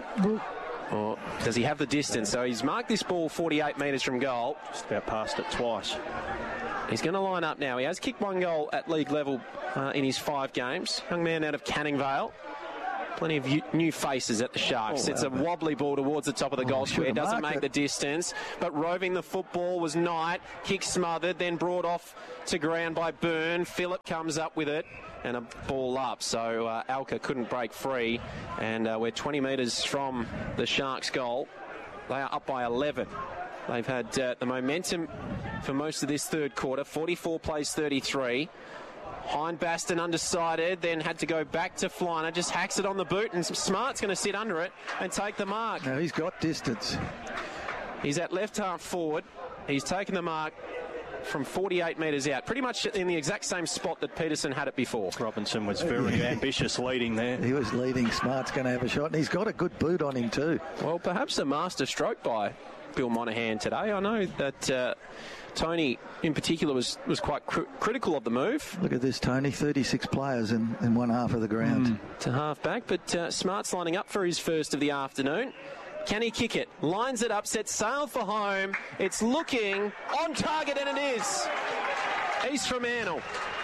Or does he have the distance? So he's marked this ball forty-eight metres from goal. Just about passed it twice. He's going to line up now. He has kicked one goal at league level uh, in his five games. Young man out of Canning Vale. Plenty of u- new faces at the Sharks. Oh, it's wow. a wobbly ball towards the top of the Oh, goal square. Doesn't make it. the distance. But roving the football was Knight. Kick smothered, then brought off to ground by Byrne. Phillip comes up with it and a ball up. So uh, Alka couldn't break free. And uh, we're twenty metres from the Sharks' goal. They are up by eleven. They've had uh, the momentum for most of this third quarter. forty-four plays thirty-three. Hindbaston undecided, then had to go back to Flyner, just hacks it on the boot, and Smart's going to sit under it and take the mark. Now he's got distance. He's at left half forward. He's taken the mark from forty-eight metres out, pretty much in the exact same spot that Peterson had it before. Robinson was very ambitious leading there. He was leading. Smart's going to have a shot, and he's got a good boot on him too. Well, perhaps a master stroke by Bill Monahan today. I know that uh, Tony in particular was, was quite cr- critical of the move. Look at this, Tony. thirty-six players in, in one half of the ground. Mm. To half back, but uh, Smart's lining up for his first of the afternoon. Can he kick it? Lines it up, sets sail for home. It's looking on target, and it is. East Fremantle.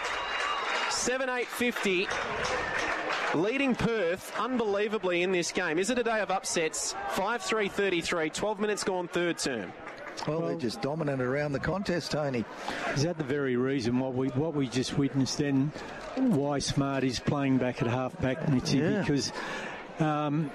seven eight fifty. Leading Perth unbelievably in this game. Is it a day of upsets? five three thirty-three, twelve minutes gone third term. Well, they're just dominant around the contest, Tony. Is that the very reason what we what we just witnessed then? Why Smart is playing back at half back, Mitzi, Yeah. because um,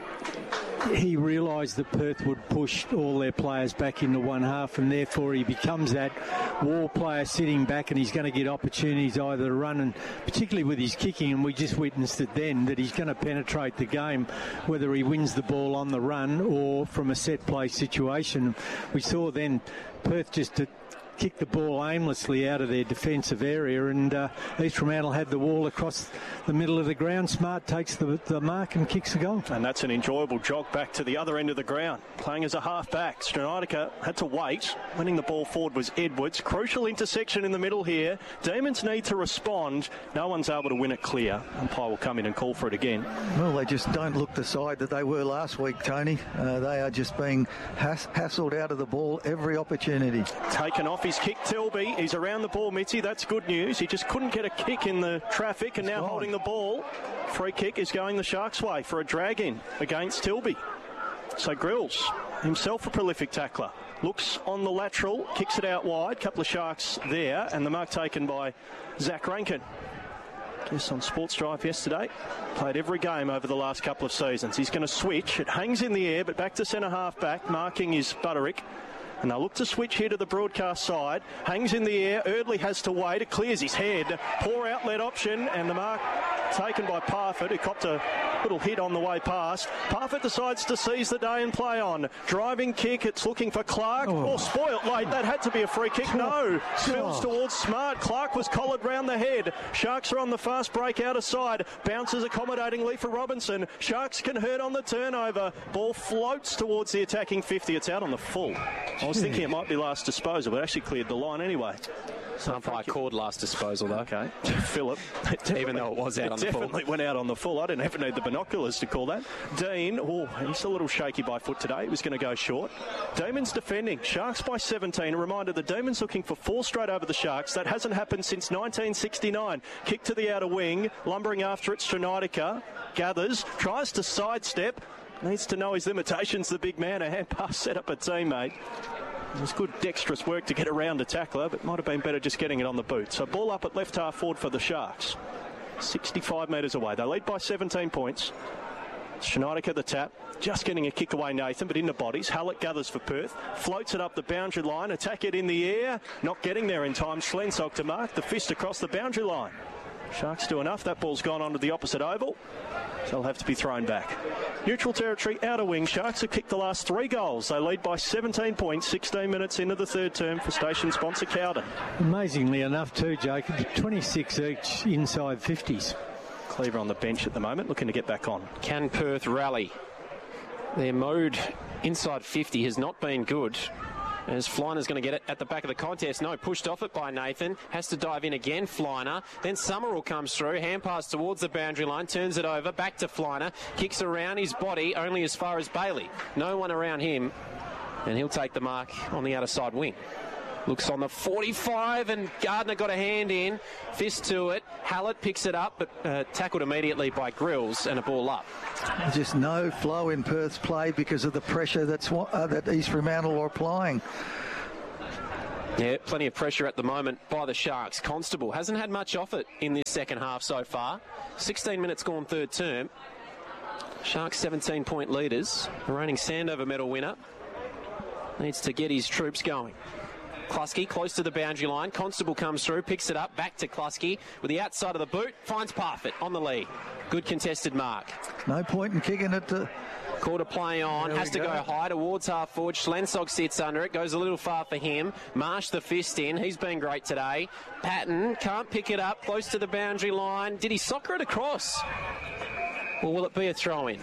he realised that Perth would push all their players back into one half, and therefore he becomes that war player sitting back, and he's going to get opportunities either to run, and particularly with his kicking, and we just witnessed it then, that he's going to penetrate the game, whether he wins the ball on the run or from a set play situation. We saw then Perth just to kick the ball aimlessly out of their defensive area, and uh, East Fremantle had the wall across the middle of the ground. Smart takes the, the mark and kicks the goal. And that's an enjoyable jog back to the other end of the ground. Playing as a half-back, Stranitica had to wait. Winning the ball forward was Edwards. Crucial intersection in the middle here. Demons need to respond. No one's able to win it clear. Umpire will come in and call for it again. Well, they just don't look the side that they were last week, Tony. Uh, they are just being hass- hassled out of the ball every opportunity. Taken off his kick, Tilby. He's around the ball, Mitzi. That's good news. He just couldn't get a kick in the traffic, and It's now gone. holding the ball. Free kick is going the Sharks' way for a drag in against Tilby. So Grills, himself a prolific tackler, looks on the lateral, kicks it out wide. Couple of Sharks there, and the mark taken by Zach Rankin. Guest on Sports Drive yesterday. Played every game over the last couple of seasons. He's going to switch. It hangs in the air, but back to centre half back. Marking is Butterick. And they'll look to switch here to the broadcast side. Hangs in the air. Erdley has to wait. It clears his head. Poor outlet option. And the mark taken by Parfitt, who copped a little hit on the way past. Parfitt decides to seize the day and play on. Driving kick. It's looking for Clark. Oh, oh spoilt late. That had to be a free kick. No. Spills towards Smart. Clark was collared round the head. Sharks are on the fast break out of side. Bounces accommodatingly for Robinson. Sharks can hurt on the turnover. Ball floats towards the attacking fifty. It's out on the full. I was thinking it might be last disposal, but actually cleared the line anyway. Umpire called last disposal, though. Okay. Phillip. Even though it was out it on the full. definitely went out on the full. I didn't even need the binoculars to call that. Dean, oh, he's a little shaky by foot today. He was going to go short. Demons defending. Sharks by seventeen. A reminder, the Demons looking for four straight over the Sharks. That hasn't happened since nineteen sixty-nine. Kick to the outer wing. Lumbering after it, Stranitica. Gathers. Tries to sidestep. Needs to know his limitations, the big man. A hand pass set up a teammate. It was good dexterous work to get around a tackler, but might have been better just getting it on the boot. So ball up at left half forward for the Sharks. sixty-five metres away. They lead by seventeen points. Schneider the tap. Just getting a kick away, Nathan, but into bodies. Hallett gathers for Perth. Floats it up the boundary line. Attack it in the air. Not getting there in time. Schlensog to mark. The fist across the boundary line. Sharks do enough. That ball's gone onto the opposite oval. So it'll have to be thrown back. Neutral territory, outer wing. Sharks have kicked the last three goals. They lead by seventeen points, sixteen minutes into the third term for station sponsor Cowden. Amazingly enough too, Jacob, twenty-six each inside fifties. Cleaver on the bench at the moment, looking to get back on. Can Perth rally? Their mode inside fifty has not been good. As Flyner's going to get it at the back of the contest. No, pushed off it by Nathan. Has to dive in again, Flyner. Then Summerall comes through. Hand pass towards the boundary line. Turns it over. Back to Flyner. Kicks around his body only as far as Bailey. No one around him. And he'll take the mark on the outer side wing. Looks on the forty-five, and Gardner got a hand in. Fist to it. Hallett picks it up, but uh, tackled immediately by Grills, and a ball up. Just no flow in Perth's play because of the pressure that's uh, that East Fremantle are applying. Yeah, plenty of pressure at the moment by the Sharks. Constable hasn't had much off it in this second half so far. sixteen minutes gone third term. Sharks seventeen-point leaders. The reigning Sandover medal winner needs to get his troops going. Kluski close to the boundary line. Constable comes through, picks it up, back to Kluski with the outside of the boot, finds Parfitt on the lead. Good contested mark. No point in kicking it to... Quarter play on, there has to go. go high towards half forward. Schlensog sits under it, goes a little far for him. Marsh the fist in, he's been great today. Patton can't pick it up, close to the boundary line. Did he soccer it across? Or will it be a throw-in?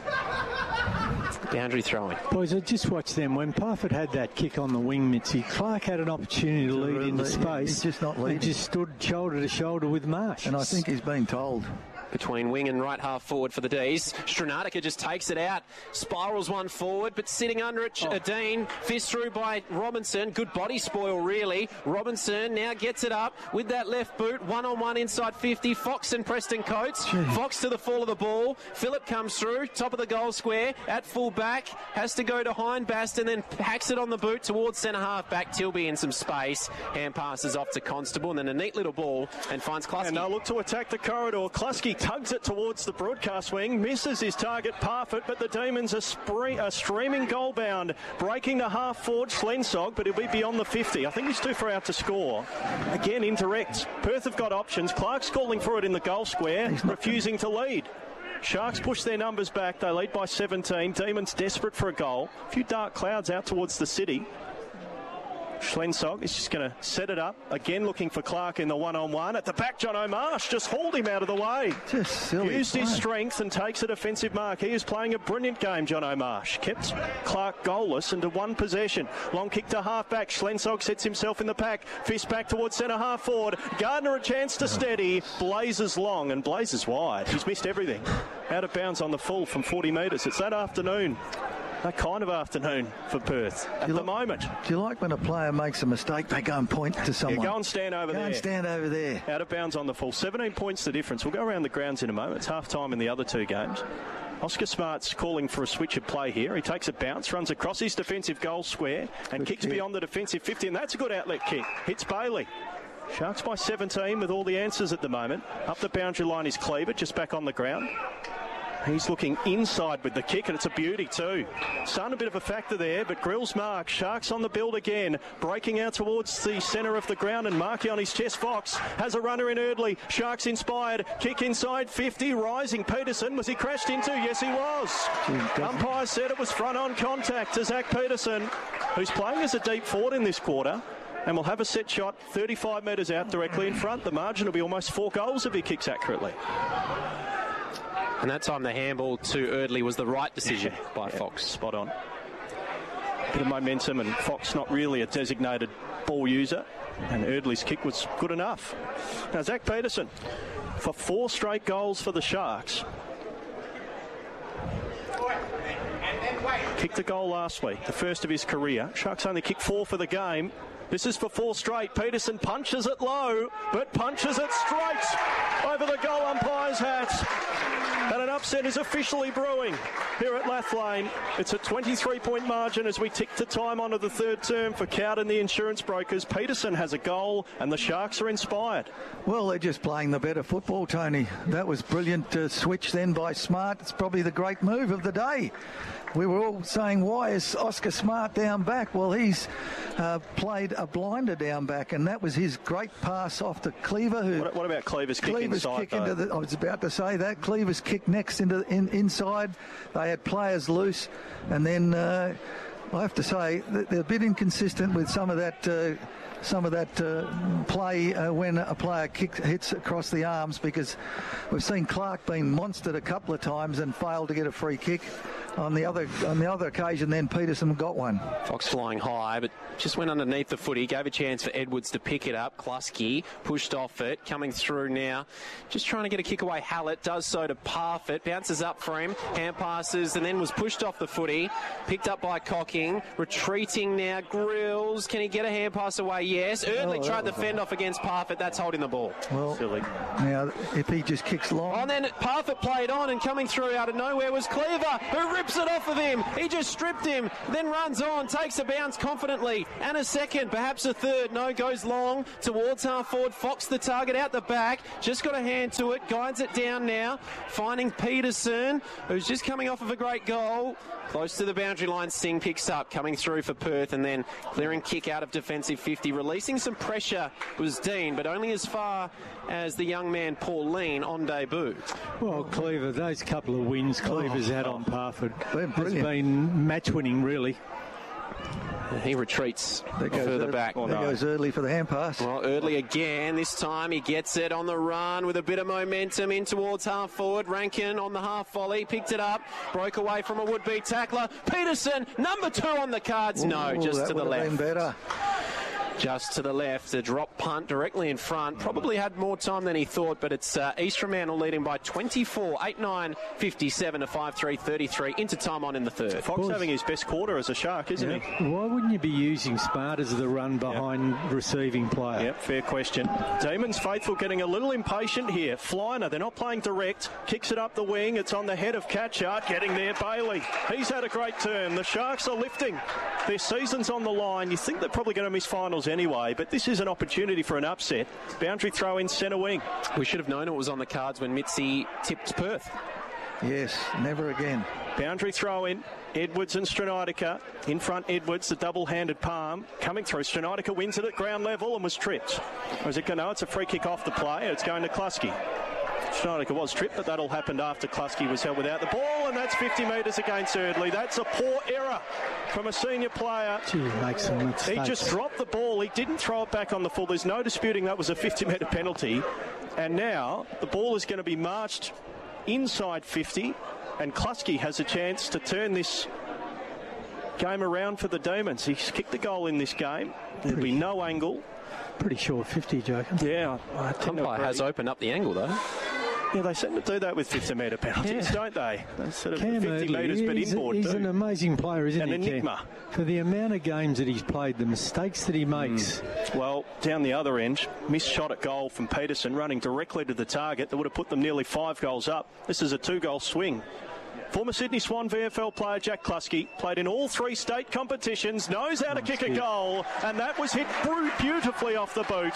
Boundary throwing. Boys, I just watched them. When Parfitt had that kick on the wing, Mitzi, Clark had an opportunity to lead into space. He's just not leading. He just stood shoulder to shoulder with Marsh. And I think he's been told. Between wing and right half forward for the D's. Stranatica just takes it out. Spirals one forward, but sitting under it, oh. Dean. Fist through by Robinson. Good body spoil, really. Robinson now gets it up with that left boot. One-on-one inside fifty. Fox and Preston Coates. Gee. Fox to the fall of the ball. Phillip comes through. Top of the goal square. At full back. Has to go to Hindbast and then hacks it on the boot towards centre half back. Tilby in some space. Hand passes off to Constable and then a neat little ball and finds Kluski. And they'll look to attack the corridor. Kluski tugs it towards the broadcast wing, misses his target Parfitt, but the Demons are, spree- are streaming goal bound, breaking the half forward Schlensog, but he'll be beyond the fifty. I think he's too far out to score. Again, indirect. Perth have got options. Clark's calling for it in the goal square, refusing to lead. Sharks push their numbers back. They lead by seventeen. Demons desperate for a goal. A few dark clouds out towards the city. Schlensog is just going to set it up. Again, looking for Clark in the one-on-one. At the back, John O'Marsh just hauled him out of the way. Just silly Used play. his strength and takes a defensive mark. He is playing a brilliant game, John O'Marsh. Kept Clark goalless into one possession. Long kick to half-back. Schlensog sets himself in the pack. Fist back towards centre half forward. Gardner a chance to steady. Blazes long and blazes wide. He's missed everything. Out of bounds on the full from forty metres. It's that afternoon. That kind of afternoon for Perth at the like, moment. Do you like when a player makes a mistake, they go and point to someone? Yeah, go and stand over go there. Go and stand over there. Out of bounds on the full. seventeen points the difference. We'll go around the grounds in a moment. It's half-time in the other two games. Oscar Smart's calling for a switch of play here. He takes a bounce, runs across his defensive goal square and good kicks kick. Beyond the defensive fifty, and that's a good outlet kick. Hits Bailey. Sharks by seventeen with all the answers at the moment. Up the boundary line is Cleaver, just back on the ground. He's looking inside with the kick, and it's a beauty too. Sun a bit of a factor there, but Grills mark. Sharks on the build again, breaking out towards the centre of the ground, and Markey on his chest. Fox has a runner in Eardley. Sharks inspired. Kick inside fifty, rising. Peterson, was he crashed into? Yes, he was. Umpire said it was front-on contact to Zach Peterson, who's playing as a deep forward in this quarter. And will have a set shot thirty-five metres out directly in front. The margin will be almost four goals if he kicks accurately. And that time the handball to Eardley was the right decision yeah, by yeah, Fox. Spot on. Bit of momentum, and Fox not really a designated ball user. And Eardley's kick was good enough. Now Zach Peterson for four straight goals for the Sharks. Kicked a goal last week, the first of his career. Sharks only kicked four for the game. This is for four straight. Peterson punches it low, but punches it straight over the goal umpire's hat. And an upset is officially brewing here at Lathlane. It's a twenty-three point margin as we tick to time onto the third term for Cowden, the insurance brokers. Peterson has a goal and the Sharks are inspired. Well, they're just playing the better football, Tony. That was brilliant uh, switch then by Smart. It's probably the great move of the day. We were all saying, why is Oscar Smart down back? Well, he's uh, played a blinder down back, and that was his great pass off to Cleaver. Who What, what about Cleaver's kick Cleaver's inside, kick into the, I was about to say that. Cleaver's kick next into in, inside. They had players loose, and then uh, I have to say that they're a bit inconsistent with some of that uh, some of that uh, play uh, when a player kicks, hits across the arms, because we've seen Clark being monstered a couple of times and failed to get a free kick. On the other on the other occasion, then Peterson got one. Fox flying high, but just went underneath the footy. Gave a chance for Edwards to pick it up. Kluski pushed off it, coming through now. Just trying to get a kick away. Hallett does so to Parfitt. Bounces up for him. Hand passes and then was pushed off the footy. Picked up by Cocking. Retreating now. Grills. Can he get a hand pass away? Yes. Eardley oh, tried to fend off against Parfitt. That's holding the ball. Well, silly. Now, if he just kicks long. Oh, and then Parfitt played on, and coming through out of nowhere was Cleaver, who rips it off of him. He just stripped him, then runs on, takes a bounce confidently, and a second, perhaps a third. No, goes long towards half forward. Fox the target out the back, just got a hand to it, guides it down now, finding Peterson, who's just coming off of a great goal. Close to the boundary line, Singh picks up, coming through for Perth, and then clearing kick out of defensive fifty. Releasing some pressure was Dean, but only as far as the young man Pauline on debut. Well, Cleaver, those couple of wins Cleaver's oh, had on Parfitt has been been match-winning, really. He retreats there goes further Erd- back. There no. goes Eardley for the hand pass. Well, Eardley again. This time he gets it on the run with a bit of momentum in towards half forward. Rankin on the half volley. Picked it up. Broke away from a would-be tackler. Peterson, number two on the cards. Ooh, no, just to the left. Been better. Just to the left, a drop punt directly in front. Probably had more time than he thought, but it's uh, East Fremantle leading by twenty-four, eight nine fifty-seven to five three thirty-three into time on in the third. Fox having his best quarter as a Shark, isn't yeah. he? Why wouldn't you be using Smart as the run behind yep. receiving player? Yep, fair question. Demons faithful getting a little impatient here. Flyner, they're not playing direct. Kicks it up the wing. It's on the head of Catchart. Getting there, Bailey. He's had a great term. The Sharks are lifting. Their season's on the line. You think they're probably going to miss finals anyway, but this is an opportunity for an upset. Boundary throw in centre wing. We should have known it was on the cards when Mitzi tipped Perth. Yes, never again. Boundary throw in. Edwards and Stranidica. In front, Edwards, the double-handed palm. Coming through. Stranidica wins it at ground level and was tripped. Or is it going to? No, it's a free kick off the play. It's going to Kluski. Stranidica was tripped, but that all happened after Kluski was held without the ball, and that's fifty metres against Eardley. That's a poor error from a senior player. Gee, makes some mistakes. He just dropped the ball. He didn't throw it back on the full. There's no disputing that was a fifty metre penalty. And now the ball is going to be marched inside fifty, and Kluski has a chance to turn this game around for the Demons. He's kicked the goal in this game. There'll be no angle. Pretty sure fifty, Jacob. Yeah. Umpire has opened up the angle, though. Yeah, they seem to do that with fifty metre penalties, yeah. don't they? They sort of Cam fifty metres, but he's inboard a, He's too. an amazing player, isn't an he, An enigma. Cam? For the amount of games that he's played, the mistakes that he makes. Mm. Well, down the other end, missed shot at goal from Peterson, running directly to the target. That would have put them nearly five goals up. This is a two-goal swing. Former Sydney Swan V F L player Jack Kluski played in all three state competitions, knows how to kick a goal, and that was hit beautifully off the boot.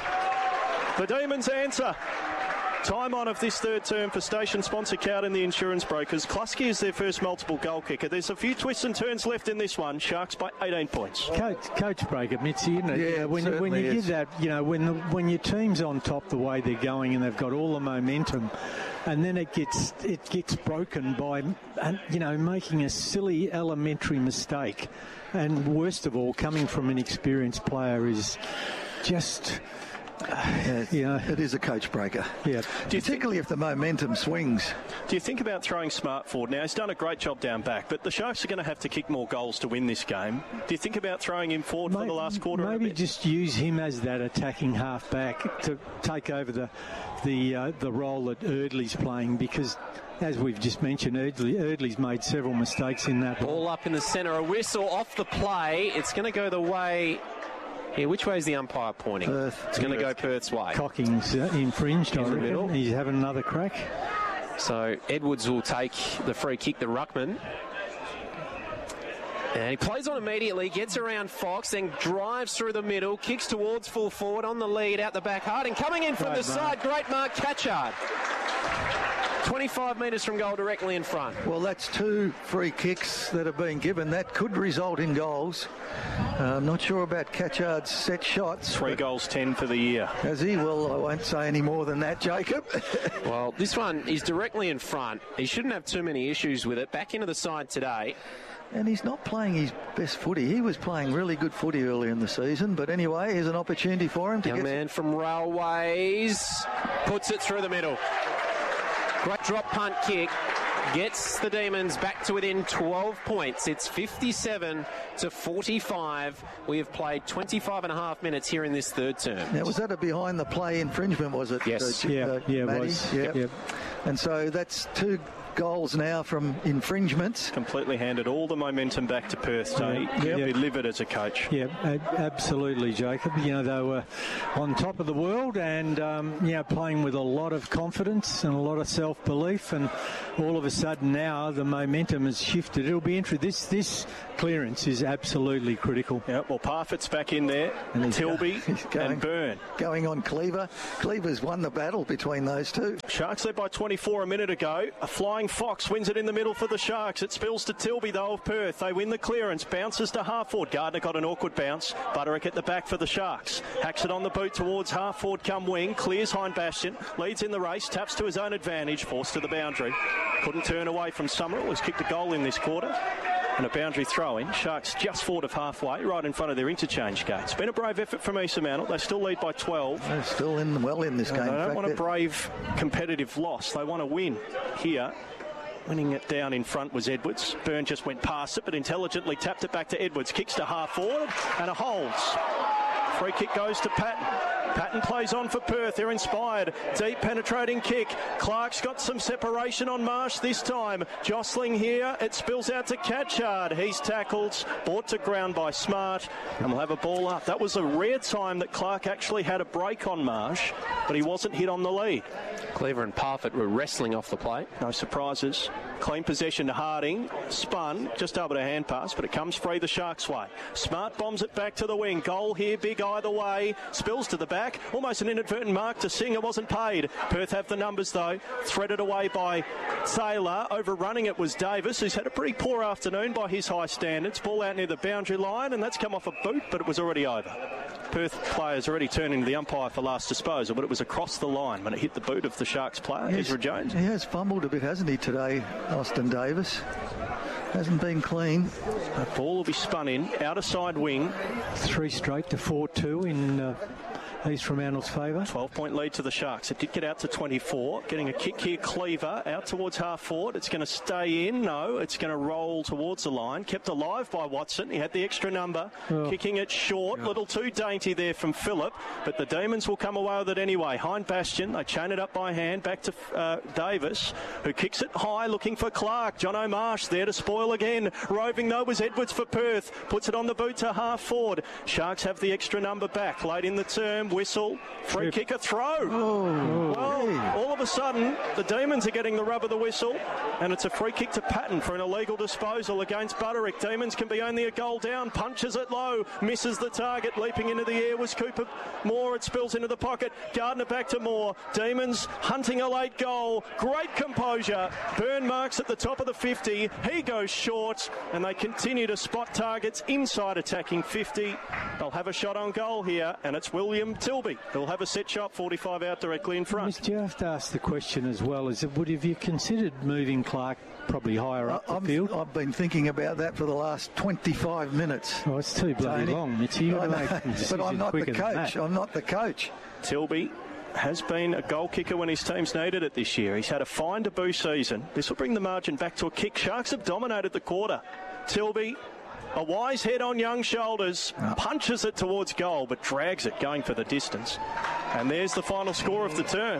The Demons answer. Time on of this third term for station sponsor Cowden, the insurance brokers. Kluski is their first multiple goal kicker. There's a few twists and turns left in this one. Sharks by eighteen points. Coach, coach break it, Mitzi, isn't it? Yeah, you know, when, when you is. get that, you know, when the, when your team's on top the way they're going and they've got all the momentum, and then it gets it gets broken by, you know, making a silly elementary mistake, and worst of all, coming from an experienced player is just. Yeah, yeah, it is a coach breaker. Yeah, particularly if the momentum swings. Do you think about throwing Smart forward? Now, he's done a great job down back, but the Sharks are going to have to kick more goals to win this game. Do you think about throwing him forward maybe, for the last quarter? Maybe just use him as that attacking half-back to take over the the uh, the role that Eardley's playing, because as we've just mentioned, Eardley, Eardley's made several mistakes in that. Ball up in the centre, a whistle off the play. It's going to go the way... Yeah, which way is the umpire pointing? Perth. It's going to go Perth's way. Cocking's uh, infringed, I reckon. He's having another crack. So Edwards will take the free kick, the ruckman. And he plays on immediately, gets around Fox, then drives through the middle, kicks towards full forward on the lead, out the back. Harding coming in from Great the mark. side. Great mark, Catchard. twenty-five metres from goal, directly in front. Well, that's two free kicks that have been given. That could result in goals. Uh, I'm not sure about Catchard's set shots. Three goals, ten for the year. As he will, I won't say any more than that, Jacob. Well, this one is directly in front. He shouldn't have too many issues with it. Back into the side today. And he's not playing his best footy. He was playing really good footy early in the season. But anyway, here's an opportunity for him to Young get... man from Railways puts it through the middle. Great drop punt kick. Gets the Demons back to within twelve points. It's fifty-seven to forty-five. We have played twenty-five and a half minutes here in this third term. Now, was that a behind the play infringement, was it? Yes. Uh, Yeah, uh, yeah, it Matty? was. Yep. Yep. And so that's two goals now from infringements. Completely handed all the momentum back to Perth. So he Yep. he'll be livid as a coach. Yeah, a- absolutely, Jacob. You know, they were on top of the world and, um, you know, playing with a lot of confidence and a lot of self-belief, and all of a sudden now the momentum has shifted. It'll be interesting. This, this clearance is absolutely critical. Yeah, well, Parfitt's back in there, And he's Tilby go- he's going- and Byrne. Going on Cleaver. Cleaver's won the battle between those two. Sharks led by twenty-four a minute ago. A flying Fox wins it in the middle for the Sharks. It spills to Tilby, though, of Perth. They win the clearance. Bounces to half-forward. Gardner got an awkward bounce. Butterick at the back for the Sharks. Hacks it on the boot towards half-forward come wing. Clears Hind Bastion. Leads in the race. Taps to his own advantage. Forced to the boundary. Couldn't turn away from Summerall. Has kicked a goal in this quarter. And a boundary throw-in. Sharks just forward of halfway, right in front of their interchange gate. It's been a brave effort from East Fremantle. They still lead by twelve. They're still in well in this game. They In don't fact, want a they're- brave competitive loss. They want to win here. Winning it down in front was Edwards. Byrne just went past it, but intelligently tapped it back to Edwards. Kicks to half forward and a holds. Free kick goes to Patton. Patton plays on for Perth. They're inspired. Deep penetrating kick. Clark's got some separation on Marsh this time. Jostling here. It spills out to Catchard. He's tackled. Brought to ground by Smart. And we'll have a ball up. That was a rare time that Clark actually had a break on Marsh, but he wasn't hit on the lead. Cleaver and Parfitt were wrestling off the plate. No surprises. Clean possession to Harding. Spun. Just able to hand pass, but it comes free the Sharks' way. Smart bombs it back to the wing. Goal here, big either way. Spills to the back. Almost an inadvertent mark to Singh. It wasn't paid. Perth have the numbers, though. Threaded away by Taylor. Overrunning it was Davis, who's had a pretty poor afternoon by his high standards. Ball out near the boundary line, and that's come off a boot, but it was already over. Perth players already turning to the umpire for last disposal, but it was across the line when it hit the boot of the Sharks player, Yes, Ezra Jones. He has fumbled a bit, hasn't he, today, Austin Davis? Hasn't been clean. The ball will be spun in, outer side wing. Three straight to four two in uh, East Fremantle's favour. twelve-point lead to the Sharks. It did get out to twenty-four. Getting a kick here, Cleaver, out towards half forward. It's going to stay in. No, it's going to roll towards the line. Kept alive by Watson. He had the extra number. Oh. Kicking it short. A little too dainty there from Phillip. But the Demons will come away with it anyway. Hind Bastion. They chain it up by hand. Back to uh, Davis, who kicks it high, looking for Clark. John O'Marsh there to spoil again. Roving, though, was Edwards for Perth. Puts it on the boot to half forward. Sharks have the extra number back. Late in the term. Whistle, free Trip. kick, a throw. Oh, Well, hey. all of a sudden, the Demons are getting the rub of the whistle, and it's a free kick to Patton for an illegal disposal against Butterick. Demons can be only a goal down, punches it low, misses the target. Leaping into the air was Cooper Moore. It spills into the pocket. Gardner back to Moore. Demons hunting a late goal. Great composure. Byrne marks at the top of the fifty. He goes short, and they continue to spot targets inside attacking fifty. They'll have a shot on goal here, and it's William Tilby. He'll have a set shot, forty-five out directly in front. Mister, you have to ask the question as well, is it, would have you considered moving Clark probably higher up the I'm, field? I've been thinking about that for the last twenty-five minutes. Oh, it's too bloody Tony. long, Mitchie. You've got to I make know, a decision but I'm not the quicker than coach. that. I'm not the coach. Tilby has been a goal kicker when his team's needed it this year. He's had a fine debut season. This will bring the margin back to a kick. Sharks have dominated the quarter. Tilby, a wise head on young shoulders, punches it towards goal, but drags it going for the distance. And there's the final score of the term.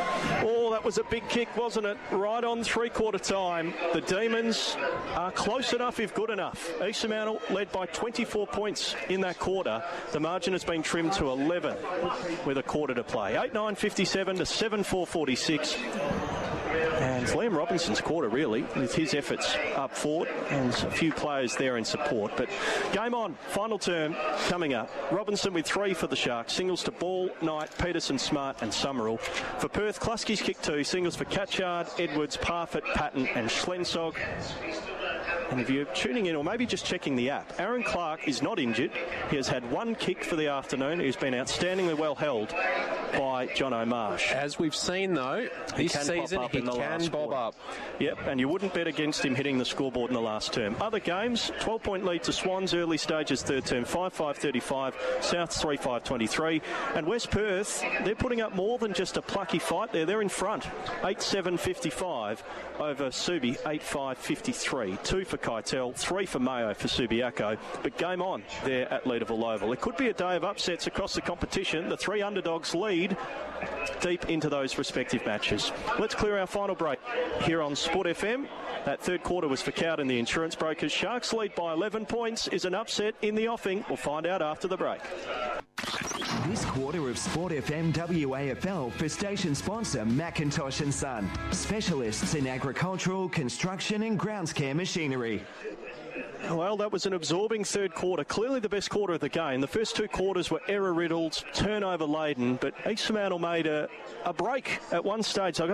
Oh, that was a big kick, wasn't it? Right on three-quarter time. The Demons are close enough if good enough. East Fremantle led by twenty-four points in that quarter. The margin has been trimmed to eleven with a quarter to play. eight nine fifty-seven to seven four forty-six. And it's Liam Robinson's quarter, really, with his efforts up forward and a few players there in support. But game on, final term coming up. Robinson with three for the Sharks. Singles to Ball, Knight, Peterson, Smart and Summerall. For Perth, Kluski's kick two. Singles for Catchard, Edwards, Parfitt, Patton and Schlensog. And if you're tuning in or maybe just checking the app, Aaron Clark is not injured. He has had one kick for the afternoon. He's been outstandingly well held by John O'Marsh. As we've seen, though, this season he can bob up. Yep, and you wouldn't bet against him hitting the scoreboard in the last term. Other games, twelve-point lead to Swans, early stages, third term, five five thirty-five, Souths three five twenty-three. And West Perth, they're putting up more than just a plucky fight there. They're in front, eight seven fifty-five over Subi, eight five fifty-three. Two for Keitel, three for Mayo for Subiaco. But game on there at Leederville Oval. It could be a day of upsets across the competition. The three underdogs lead deep into those respective matches. Let's clear our final break here on Sport F M. That third quarter was for Cowden, the insurance brokers. Sharks lead by eleven points. Is an upset in the offing? We'll find out after the break. This quarter of Sport F M W A F L for station sponsor Macintosh and Son, specialists in agricultural, construction and grounds care machinery. Well, that was an absorbing third quarter. Clearly the best quarter of the game. The first two quarters were error-riddled, turnover-laden, but East Fremantle made a, a break at one stage.